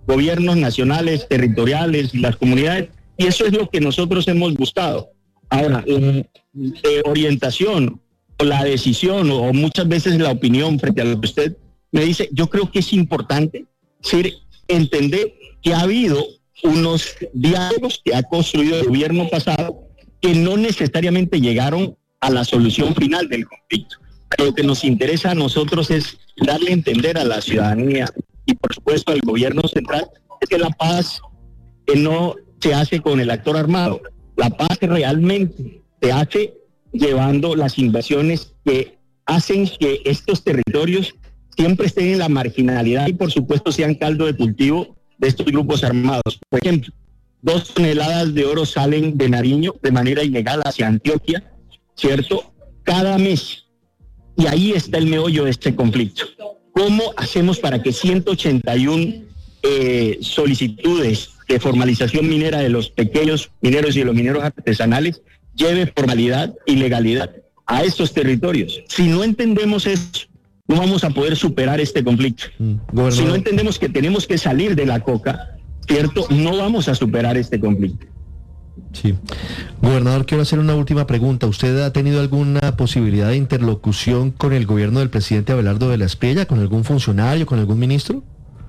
gobiernos nacionales, territoriales y las comunidades, y eso es lo que nosotros hemos buscado. Ahora, orientación o la decisión o muchas veces la opinión frente a lo que usted me dice, yo creo que es importante entender que ha habido unos diálogos que ha construido el gobierno pasado que no necesariamente llegaron a la solución final del conflicto. Lo que nos interesa a nosotros es darle a entender a la ciudadanía y por supuesto al gobierno central es que la paz no se hace con el actor armado. La paz realmente se hace llevando las invasiones que hacen que estos territorios siempre estén en la marginalidad y por supuesto sean caldo de cultivo de estos grupos armados. Por ejemplo, 2 toneladas de oro salen de Nariño de manera ilegal hacia Antioquia, ¿cierto? Cada mes. Y ahí está el meollo de este conflicto. ¿Cómo hacemos para que 181 solicitudes de formalización minera de los pequeños mineros y de los mineros artesanales lleve formalidad y legalidad a estos territorios? Si no entendemos eso, no vamos a poder superar este conflicto. Si no entendemos que tenemos que salir de la coca, ¿cierto? No vamos a superar este conflicto. Sí. Gobernador, quiero hacer una última pregunta. ¿Usted ha tenido alguna posibilidad de interlocución con el gobierno del presidente Abelardo de la Espriella, con algún funcionario, con algún ministro?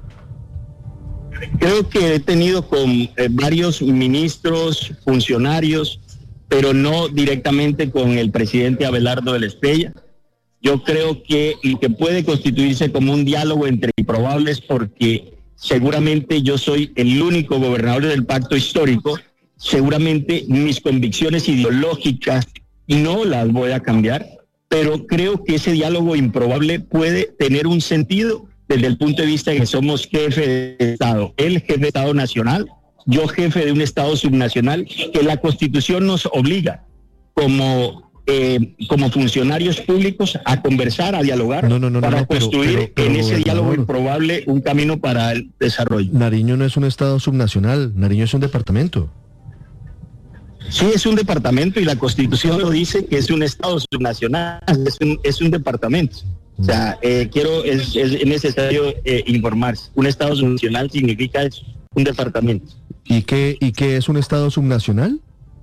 Creo que he tenido con varios ministros, funcionarios, pero no directamente con el presidente Abelardo de la Espriella. Yo creo que lo que puede constituirse como un diálogo entre improbables, porque seguramente yo soy el único gobernador del pacto histórico, seguramente mis convicciones ideológicas no las voy a cambiar, pero creo que ese diálogo improbable puede tener un sentido desde el punto de vista de que somos jefe de Estado, él jefe de Estado nacional, yo jefe de un Estado subnacional, que la Constitución nos obliga como funcionarios públicos a conversar, a dialogar, para construir en ese diálogo improbable un camino para el desarrollo. Nariño no es un Estado subnacional, Nariño es un departamento. Sí, es un departamento y la Constitución lo dice que es un Estado subnacional, es un departamento. O sea, es necesario informarse. Un Estado subnacional significa eso, un departamento. ¿Y qué es un Estado subnacional?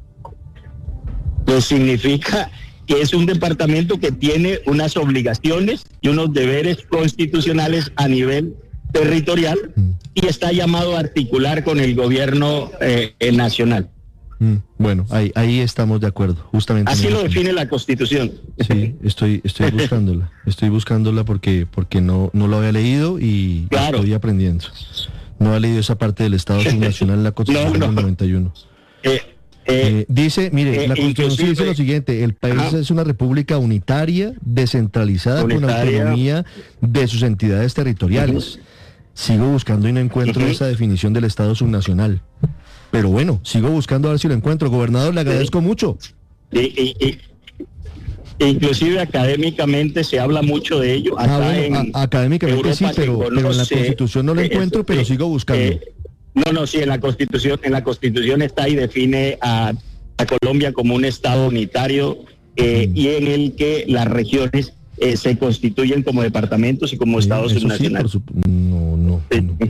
Pues significa que es un departamento que tiene unas obligaciones y unos deberes constitucionales a nivel territorial y está llamado a articular con el gobierno nacional. Bueno, ahí estamos de acuerdo, justamente. Así lo define la Constitución. Sí, estoy buscándola porque no lo había leído y estoy aprendiendo. No había leído esa parte del Estado subnacional en la Constitución del 91. Dice, mire, la Constitución dice lo siguiente: el país es una república unitaria, descentralizada, con autonomía de sus entidades territoriales. Sigo buscando y no encuentro esa definición del Estado subnacional. Pero bueno, sigo buscando a ver si lo encuentro. Gobernador, le agradezco mucho. Inclusive académicamente se habla mucho de ello. Académicamente Europa sí, pero en la Constitución no lo encuentro, pero sigo buscando. Sí, en la Constitución está y define a Colombia como un Estado unitario y en el que las regiones se constituyen como departamentos y como estados subnacionales. No.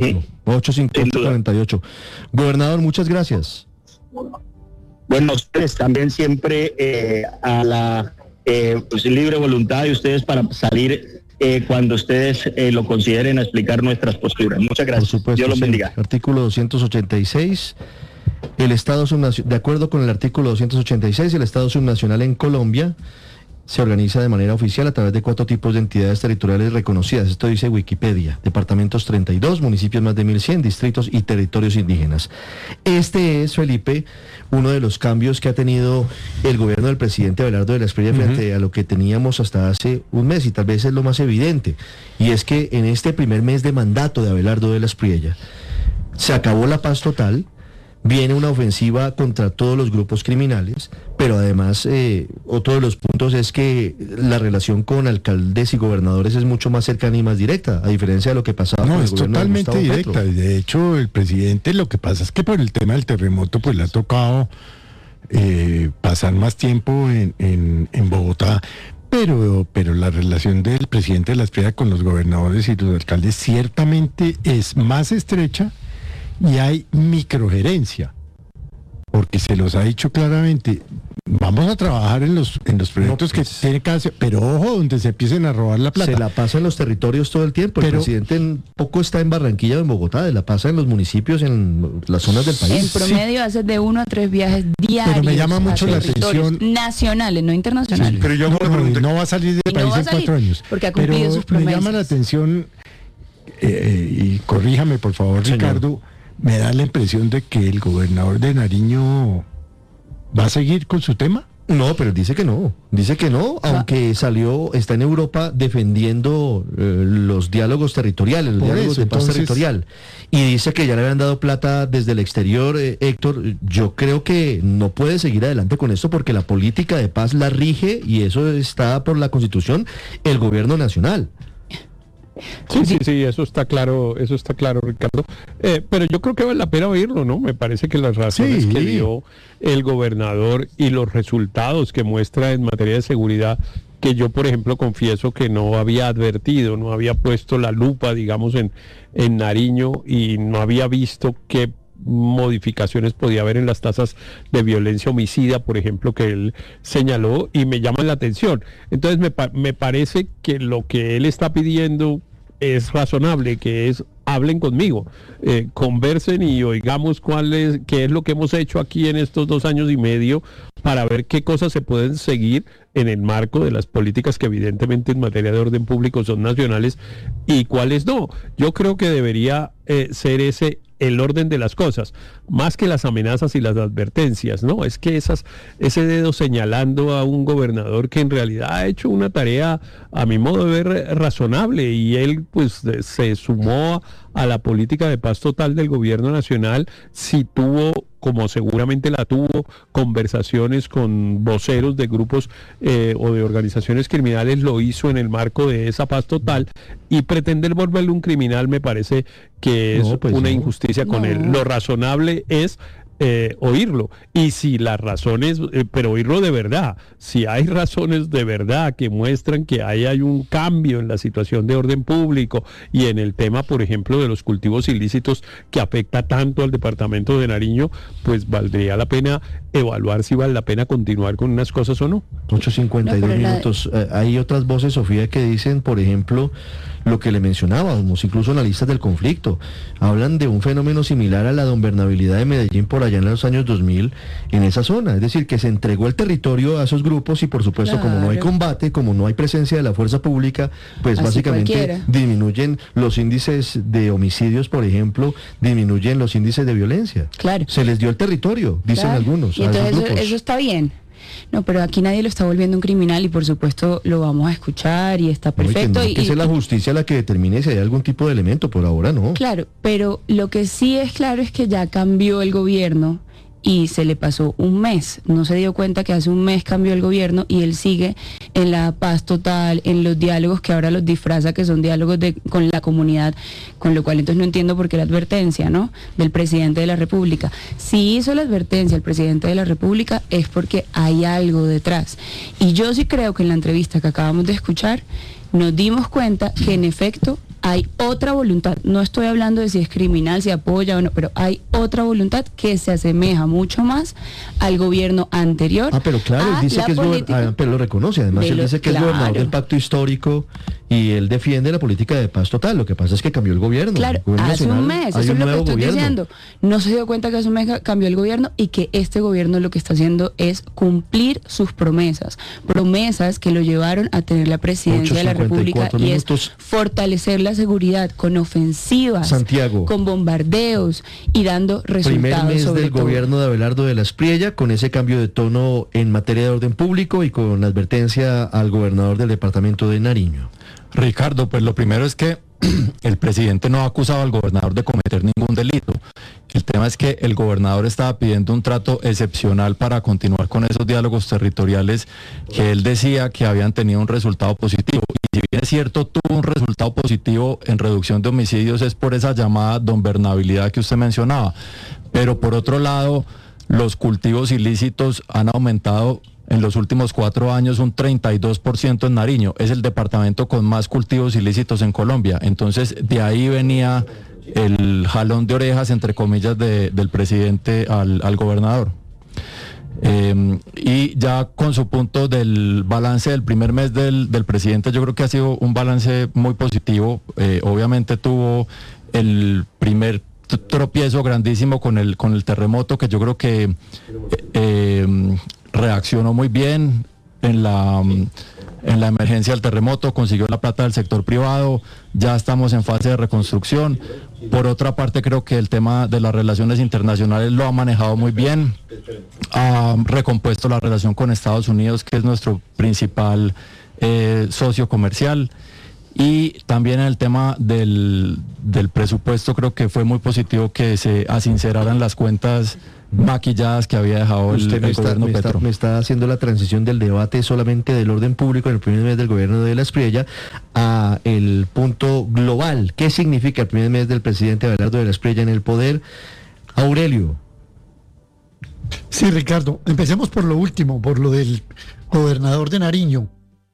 8.548. Gobernador, muchas gracias. Bueno, ustedes también siempre a la libre voluntad de ustedes para salir cuando ustedes lo consideren a explicar nuestras posturas. Muchas gracias. Por supuesto, Dios los bendiga. Artículo 286. El Estado subnacional, de acuerdo con el artículo 286, el Estado subnacional en Colombia se organiza de manera oficial a través de 4 tipos de entidades territoriales reconocidas. Esto dice Wikipedia. Departamentos 32, municipios más de 1.100, distritos y territorios indígenas. Este es, Felipe, uno de los cambios que ha tenido el gobierno del presidente Abelardo de la Espriella frente a lo que teníamos hasta hace un mes, y tal vez es lo más evidente. Y es que en este primer mes de mandato de Abelardo de la Espriella se acabó la paz total. Viene una ofensiva contra todos los grupos criminales, pero además otro de los puntos es que la relación con alcaldes y gobernadores es mucho más cercana y más directa, a diferencia de lo que pasaba con el gobierno de Gustavo Petro. No, es totalmente directa. De hecho, el presidente, lo que pasa es que por el tema del terremoto, pues le ha tocado pasar más tiempo en Bogotá, pero la relación del presidente de la Espriella con los gobernadores y los alcaldes ciertamente es más estrecha y hay microgerencia, porque se los ha dicho claramente. Vamos a trabajar en los proyectos que tiene que hacer, pero ojo, donde se empiecen a robar la plata. Se la pasa en los territorios todo el tiempo. El presidente poco está en Barranquilla o en Bogotá, la pasa en los municipios, en las zonas del país. En promedio hace de 1 a 3 viajes diarios. Pero me llama mucho la atención. Nacionales, no internacionales. Sí, pero yo no va a salir del país en 4 años. Porque ha cumplido sus promesas. Me llama la atención, y corríjame por favor, señor Ricardo, me da la impresión de que el gobernador de Nariño ¿va a seguir con su tema? No, pero dice que no, aunque está en Europa defendiendo los diálogos territoriales, los diálogos de paz territorial, y dice que ya le habían dado plata desde el exterior. Héctor, yo creo que no puede seguir adelante con esto porque la política de paz la rige, y eso está por la Constitución, el gobierno nacional. Sí, eso está claro, Ricardo. Pero yo creo que vale la pena oírlo, ¿no? Me parece que las razones que dio el gobernador y los resultados que muestra en materia de seguridad, que yo, por ejemplo, confieso que no había advertido, no había puesto la lupa, digamos, en Nariño, y no había visto qué modificaciones podía haber en las tasas de violencia homicida, por ejemplo, que él señaló, y me llama la atención. Entonces me parece que lo que él está pidiendo es razonable, que es: hablen conmigo, conversen y oigamos qué es lo que hemos hecho aquí en estos 2 años y medio, para ver qué cosas se pueden seguir en el marco de las políticas que evidentemente en materia de orden público son nacionales y cuáles no. Yo creo que debería ser ese el orden de las cosas, más que las amenazas y las advertencias, ¿no? Es que ese dedo señalando a un gobernador que en realidad ha hecho una tarea, a mi modo de ver, razonable, y él pues se sumó a la política de paz total del gobierno nacional. Si tuvo, como seguramente la tuvo, conversaciones con voceros de grupos o de organizaciones criminales, lo hizo en el marco de esa paz total, y pretender volverle un criminal me parece que es una injusticia con él. Lo razonable es oírlo, y si las razones, pero oírlo de verdad, si hay razones de verdad que muestran que hay un cambio en la situación de orden público y en el tema, por ejemplo, de los cultivos ilícitos que afecta tanto al departamento de Nariño, pues valdría la pena evaluar si vale la pena continuar con unas cosas o no. 8:52 minutos. Hay otras voces, Sofía, que dicen, por ejemplo, lo que le mencionábamos, incluso analistas del conflicto, hablan de un fenómeno similar a la gobernabilidad de Medellín por allá en los años 2000 en esa zona, es decir, que se entregó el territorio a esos grupos, y por supuesto, como no hay combate, como no hay presencia de la fuerza pública, pues así básicamente cualquiera. Disminuyen los índices de homicidios, por ejemplo, disminuyen los índices de violencia. Claro. Se les dio el territorio, dicen algunos. Y entonces eso está bien. No, pero aquí nadie lo está volviendo un criminal, y por supuesto lo vamos a escuchar y está perfecto. No, que sea la justicia la que determine si hay algún tipo de elemento, por ahora no. Claro, pero lo que sí es claro es que ya cambió el gobierno y se le pasó un mes. No se dio cuenta que hace un mes cambió el gobierno y él sigue en la paz total, en los diálogos que ahora los disfraza que son diálogos con la comunidad, con lo cual entonces no entiendo por qué la advertencia, ¿no?, del presidente de la República. Si hizo la advertencia el presidente de la República es porque hay algo detrás. Y yo sí creo que en la entrevista que acabamos de escuchar nos dimos cuenta que en efecto hay otra voluntad. No estoy hablando de si es criminal, si apoya o no, pero hay otra voluntad que se asemeja mucho más al gobierno anterior. Pero claro, él dice que es pero lo reconoce, además él dice que es gobernador del pacto histórico y él defiende la política de paz total. Lo que pasa es que cambió el gobierno. Claro, hace un mes, eso es lo que estoy diciendo. No se dio cuenta que hace un mes cambió el gobierno, y que este gobierno lo que está haciendo es cumplir sus promesas que lo llevaron a tener la presidencia de la República, y es fortalecer la seguridad con ofensivas, Santiago, con bombardeos y dando resultados. Primer mes del gobierno de Abelardo de la Espriella, con ese cambio de tono en materia de orden público y con la advertencia al gobernador del departamento de Nariño. Ricardo, pues lo primero es que el presidente no ha acusado al gobernador de cometer ningún delito. El tema es que el gobernador estaba pidiendo un trato excepcional para continuar con esos diálogos territoriales que él decía que habían tenido un resultado positivo. Y si bien es cierto, tuvo un resultado positivo en reducción de homicidios, es por esa llamada gobernabilidad que usted mencionaba. Pero por otro lado, los cultivos ilícitos han aumentado en los últimos 4 años un 32% en Nariño. Es el departamento con más cultivos ilícitos en Colombia. Entonces, de ahí venía el jalón de orejas, entre comillas, del presidente al gobernador. Y ya con su punto del balance del primer mes del presidente, yo creo que ha sido un balance muy positivo. Obviamente tuvo el primer tropiezo grandísimo con el terremoto, que yo creo que reaccionó muy bien en la emergencia del terremoto, consiguió la plata del sector privado, ya estamos en fase de reconstrucción. Por otra parte, creo que el tema de las relaciones internacionales lo ha manejado muy bien, ha recompuesto la relación con Estados Unidos, que es nuestro principal socio comercial, y también en el tema del presupuesto creo que fue muy positivo que se asinceraran las cuentas maquilladas que había dejado el gobierno Petro. Me está haciendo la transición del debate solamente del orden público en el primer mes del gobierno de la Espriella a el punto global. ¿Qué significa el primer mes del presidente Abelardo de la Espriella en el poder? Aurelio. Sí, Ricardo, empecemos por lo último, por lo del gobernador de Nariño.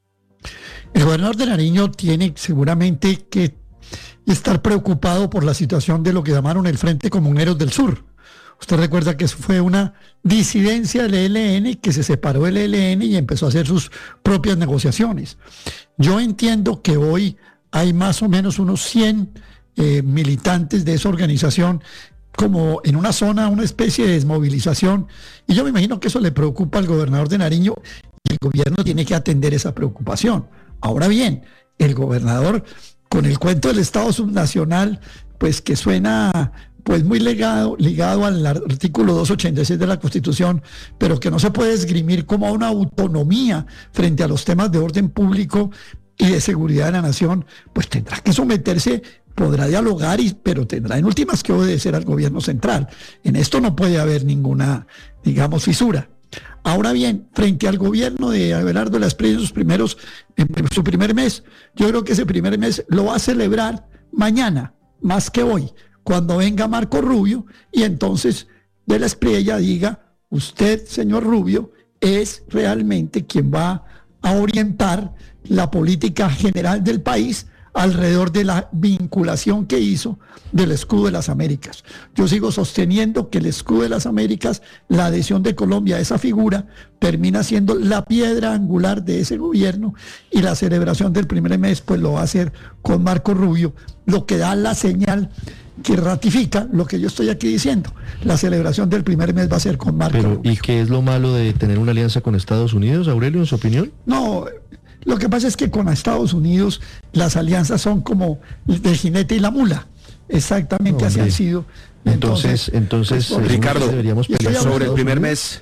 El gobernador de Nariño tiene seguramente que estar preocupado por la situación de lo que llamaron el Frente Comuneros del Sur. Usted recuerda que eso fue una disidencia del ELN, que se separó del ELN y empezó a hacer sus propias negociaciones. Yo entiendo que hoy hay más o menos unos 100 militantes de esa organización como en una zona, una especie de desmovilización, y yo me imagino que eso le preocupa al gobernador de Nariño y el gobierno tiene que atender esa preocupación. Ahora bien, el gobernador, con el cuento del Estado subnacional, pues que suena pues muy ligado al artículo 286 de la Constitución, pero que no se puede esgrimir como una autonomía frente a los temas de orden público y de seguridad de la nación, pues tendrá que someterse, podrá dialogar, pero tendrá en últimas que obedecer al gobierno central. En esto no puede haber ninguna, digamos, fisura. Ahora bien, frente al gobierno de Abelardo de la Espriella en su primer mes, yo creo que ese primer mes lo va a celebrar mañana, más que hoy, cuando venga Marco Rubio, y entonces de la Espriella diga, usted, señor Rubio, es realmente quien va a orientar la política general del país alrededor de la vinculación que hizo del escudo de las Américas. Yo sigo sosteniendo que el escudo de las Américas, la adhesión de Colombia a esa figura, termina siendo la piedra angular de ese gobierno, y la celebración del primer mes pues lo va a hacer con Marco Rubio, lo que da la señal que ratifica lo que yo estoy aquí diciendo. La celebración del primer mes va a ser con Marco Rubio. ¿Y qué es lo malo de tener una alianza con Estados Unidos, Aurelio, en su opinión? No, lo que pasa es que con Estados Unidos las alianzas son como el jinete y la mula. Exactamente, así han sido. Entonces pues, Ricardo, deberíamos pelear sobre el primer mes.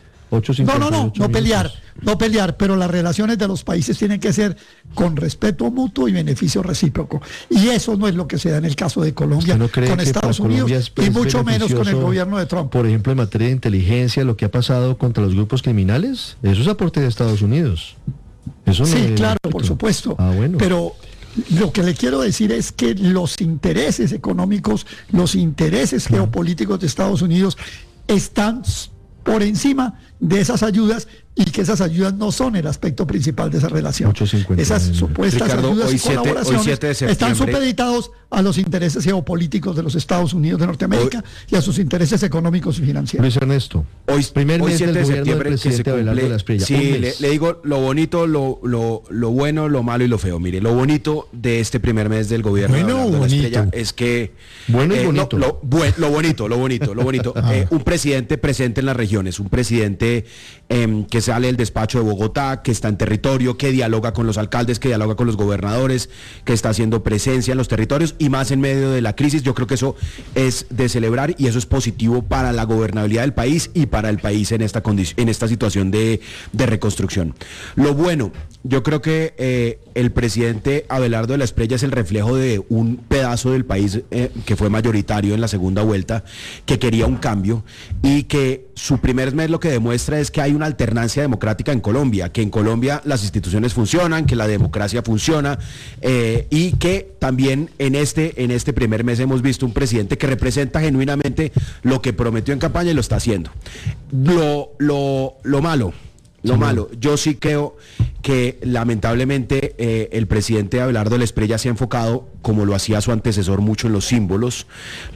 No pelear, pero las relaciones de los países tienen que ser con respeto mutuo y beneficio recíproco. Y eso no es lo que se da en el caso de Colombia con Estados Unidos y mucho menos con el gobierno de Trump. Por ejemplo, en materia de inteligencia, lo que ha pasado contra los grupos criminales, eso es aporte de Estados Unidos. Eso no sí, claro, por supuesto. Bueno. Pero lo que le quiero decir es que los intereses económicos, los intereses geopolíticos de Estados Unidos están por encima de esas ayudas, y que esas ayudas no son el aspecto principal de esa relación. Esas supuestas ayudas y colaboraciones están supeditados a los intereses geopolíticos de los Estados Unidos de Norteamérica y a sus intereses económicos y financieros. Luis Ernesto, primer mes 7 de septiembre que se cumple. Sí, le digo lo bonito, lo bueno, lo malo y lo feo. Mire, lo bonito de este primer mes del gobierno de la Espriella es que bueno y bonito. Lo bonito. Un presidente presente en las regiones, un presidente que sale del despacho de Bogotá, que está en territorio, que dialoga con los alcaldes, que dialoga con los gobernadores, que está haciendo presencia en los territorios y más en medio de la crisis. Yo creo que eso es de celebrar y eso es positivo para la gobernabilidad del país y para el país en esta situación de reconstrucción. Lo bueno, yo creo que el presidente Abelardo de la Espriella es el reflejo de un pedazo del país que fue mayoritario en la segunda vuelta, que quería un cambio, y que su primer mes lo que demuestra es que hay una alternancia democrática en Colombia, que en Colombia las instituciones funcionan, que la democracia funciona, y que también en este primer mes hemos visto un presidente que representa genuinamente lo que prometió en campaña y lo está haciendo. Lo malo, Lo malo, yo sí creo que lamentablemente el presidente Abelardo Lesprella se ha enfocado, como lo hacía su antecesor, mucho en los símbolos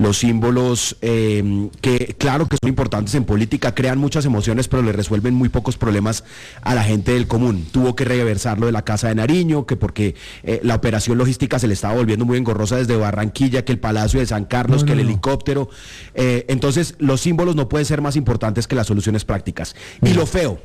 que claro que son importantes en política, crean muchas emociones, pero le resuelven muy pocos problemas a la gente del común. Tuvo que reversar lo de la Casa de Nariño, que porque la operación logística se le estaba volviendo muy engorrosa desde Barranquilla, que el Palacio de San Carlos, el helicóptero. Entonces, los símbolos no pueden ser más importantes que las soluciones prácticas. Y lo feo,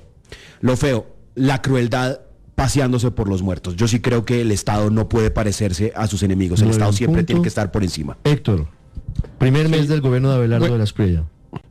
la crueldad paseándose por los muertos. Yo sí creo que el Estado no puede parecerse a sus enemigos. El Estado siempre tiene que estar por encima. Héctor, primer mes del gobierno de Abelardo Lesprella.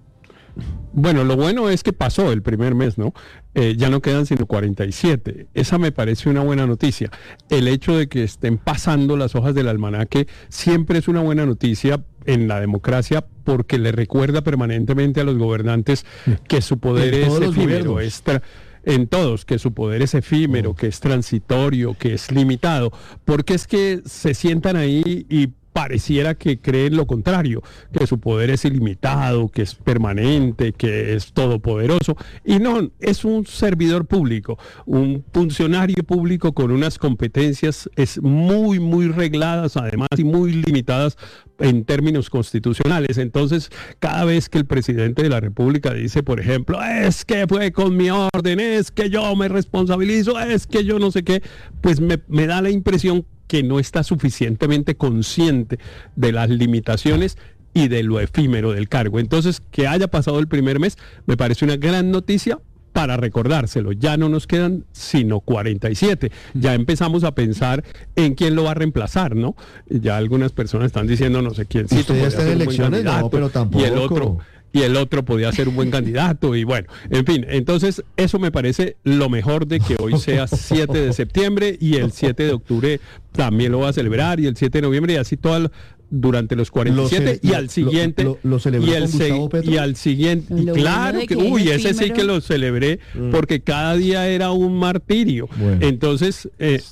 Bueno, lo bueno es que pasó el primer mes, ¿no? Ya no quedan sino 47. Esa me parece una buena noticia. El hecho de que estén pasando las hojas del almanaque siempre es una buena noticia en la democracia, porque le recuerda permanentemente a los gobernantes que su poder es efímero, en todos, que su poder es efímero, que es transitorio, que es limitado, porque es que se sientan ahí y pareciera que creen lo contrario, que su poder es ilimitado, que es permanente, que es todopoderoso, y no, es un servidor público, un funcionario público con unas competencias muy regladas, además, y muy limitadas en términos constitucionales. Entonces, cada vez que el presidente de la República dice, por ejemplo, es que fue con mi orden, es que yo me responsabilizo, es que yo no sé qué, pues me da la impresión que no está suficientemente consciente de las limitaciones y de lo efímero del cargo. Entonces, que haya pasado el primer mes me parece una gran noticia para recordárselo. Ya no nos quedan sino 47. Ya empezamos a pensar en quién lo va a reemplazar, ¿no? Ya algunas personas están diciendo no sé quién. Usted ya está en elecciones, no, pero tampoco. Y el otro podía ser un buen candidato, y bueno, en fin, entonces eso me parece lo mejor de que hoy sea 7 de septiembre, y el 7 de octubre también lo va a celebrar, y el 7 de noviembre, y así durante los 47, y al siguiente, lo celebró con Gustavo Petro. Y al siguiente, y claro que, ese sí que lo celebré, porque cada día era un martirio. Bueno. Entonces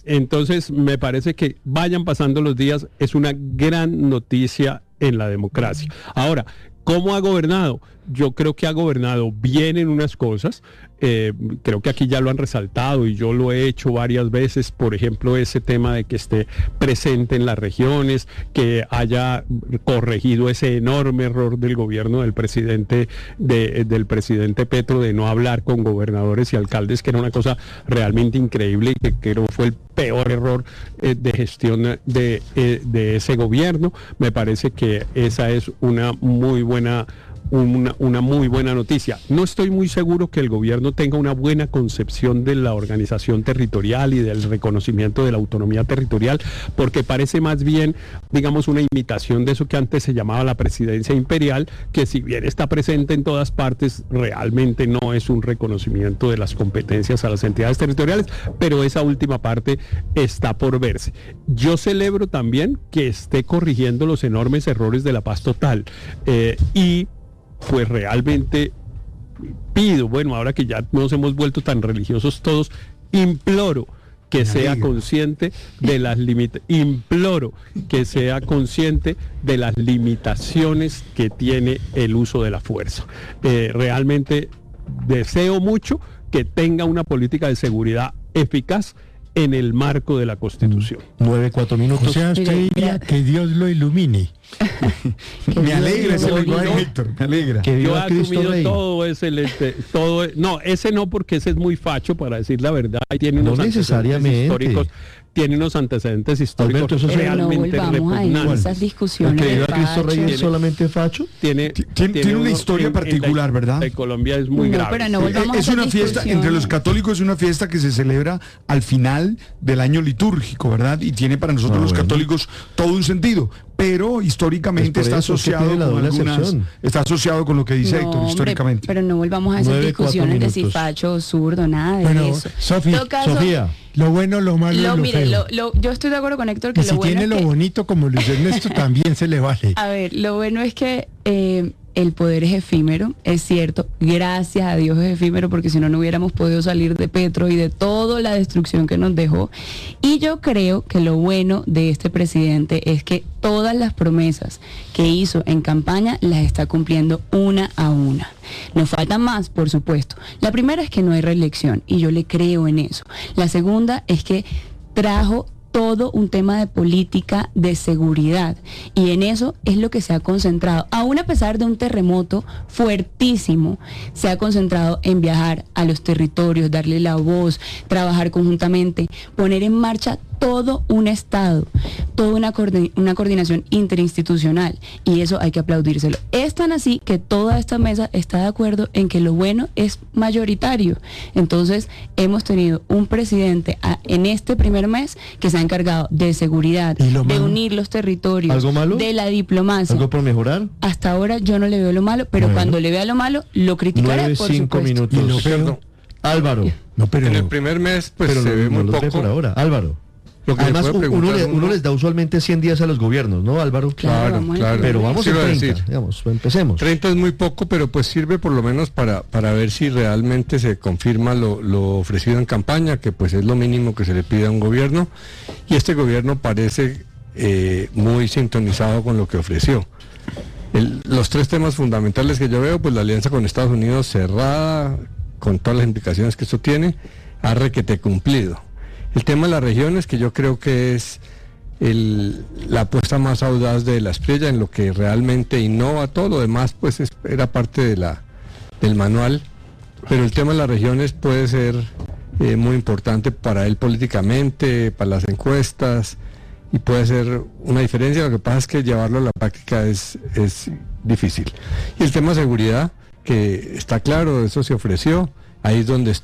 me parece que vayan pasando los días, es una gran noticia en la democracia. Ahora, ¿cómo ha gobernado? Yo creo que ha gobernado bien en unas cosas, creo que aquí ya lo han resaltado y yo lo he hecho varias veces, por ejemplo, ese tema de que esté presente en las regiones, que haya corregido ese enorme error del gobierno del presidente Petro de no hablar con gobernadores y alcaldes, que era una cosa realmente increíble y que creo fue el peor error de gestión de ese gobierno. Me parece que esa es una muy buena noticia. No estoy muy seguro que el gobierno tenga una buena concepción de la organización territorial y del reconocimiento de la autonomía territorial, porque parece más bien, digamos, una imitación de eso que antes se llamaba la presidencia imperial, que si bien está presente en todas partes, realmente no es un reconocimiento de las competencias a las entidades territoriales, pero esa última parte está por verse. Yo celebro también que esté corrigiendo los enormes errores de la paz total, y pues realmente pido, bueno, ahora que ya nos hemos vuelto tan religiosos todos, imploro que sea consciente de las limitaciones que tiene el uso de la fuerza. Realmente deseo mucho que tenga una política de seguridad eficaz en el marco de la Constitución. 9-4 minutos. O sea, usted diría que Dios lo ilumine. Me alegra ese lenguaje, Héctor, me alegra. Que yo he asumido todo ese no, porque ese es muy facho, para decir la verdad, y tiene unos necesariamente históricos. Tiene unos antecedentes históricos Alberto, realmente repugnantes. Esas discusiones. ¿El Cristo Rey es solamente facho? Tiene una historia particular, ¿verdad? De Colombia es muy grave. Pero no volvamos es una fiesta, entre los católicos es una fiesta que se celebra al final del año litúrgico, ¿verdad? Y tiene para nosotros los católicos todo un sentido. Pero históricamente está asociado con lo que dice Héctor, históricamente. Pero no volvamos a esas discusiones de si facho o zurdo, nada de eso. Sofía, lo bueno, lo malo, lo feo. Yo estoy de acuerdo con Héctor que y si tiene lo bonito como Luis Ernesto también se le vale. A ver, lo bueno es que el poder es efímero, es cierto, gracias a Dios es efímero, porque si no, no hubiéramos podido salir de Petro y de toda la destrucción que nos dejó. Y yo creo que lo bueno de este presidente es que todas las promesas que hizo en campaña las está cumpliendo una a una. Nos faltan más, por supuesto. La primera es que no hay reelección, y yo le creo en eso. La segunda es que trajo todo un tema de política de seguridad, y en eso es lo que se ha concentrado. Aún a pesar de un terremoto fuertísimo, se ha concentrado en viajar a los territorios, darle la voz, trabajar conjuntamente, poner en marcha todo un Estado, toda una coordinación interinstitucional, y eso hay que aplaudírselo. Es tan así que toda esta mesa está de acuerdo en que lo bueno es mayoritario. Entonces hemos tenido un presidente en este primer mes que se ha encargado de seguridad, de unir los territorios, ¿algo malo? De la diplomacia. ¿Algo por mejorar? Hasta ahora yo no le veo lo malo, pero cuando le vea lo malo lo criticaré, por 5 supuesto. minutos. Álvaro. No, pero en el primer mes pues se ve muy poco. Por ahora, Álvaro. Además, uno les da usualmente 100 días a los gobiernos, ¿no, Álvaro? Claro. Pero vamos a 30, digamos, empecemos. 30 es muy poco, pero pues sirve por lo menos para ver si realmente se confirma lo ofrecido en campaña, que pues es lo mínimo que se le pide a un gobierno, y este gobierno parece muy sintonizado con lo que ofreció. Los tres temas fundamentales que yo veo, pues la alianza con Estados Unidos cerrada, con todas las implicaciones que esto tiene, ha requete cumplido. El tema de las regiones, que yo creo que es la apuesta más audaz de la Espriella, en lo que realmente innova. Todo lo demás pues era parte del manual, pero el tema de las regiones puede ser muy importante para él políticamente, para las encuestas, y puede ser una diferencia. Lo que pasa es que llevarlo a la práctica es difícil. Y el tema de seguridad, que está claro, eso se ofreció, ahí es donde está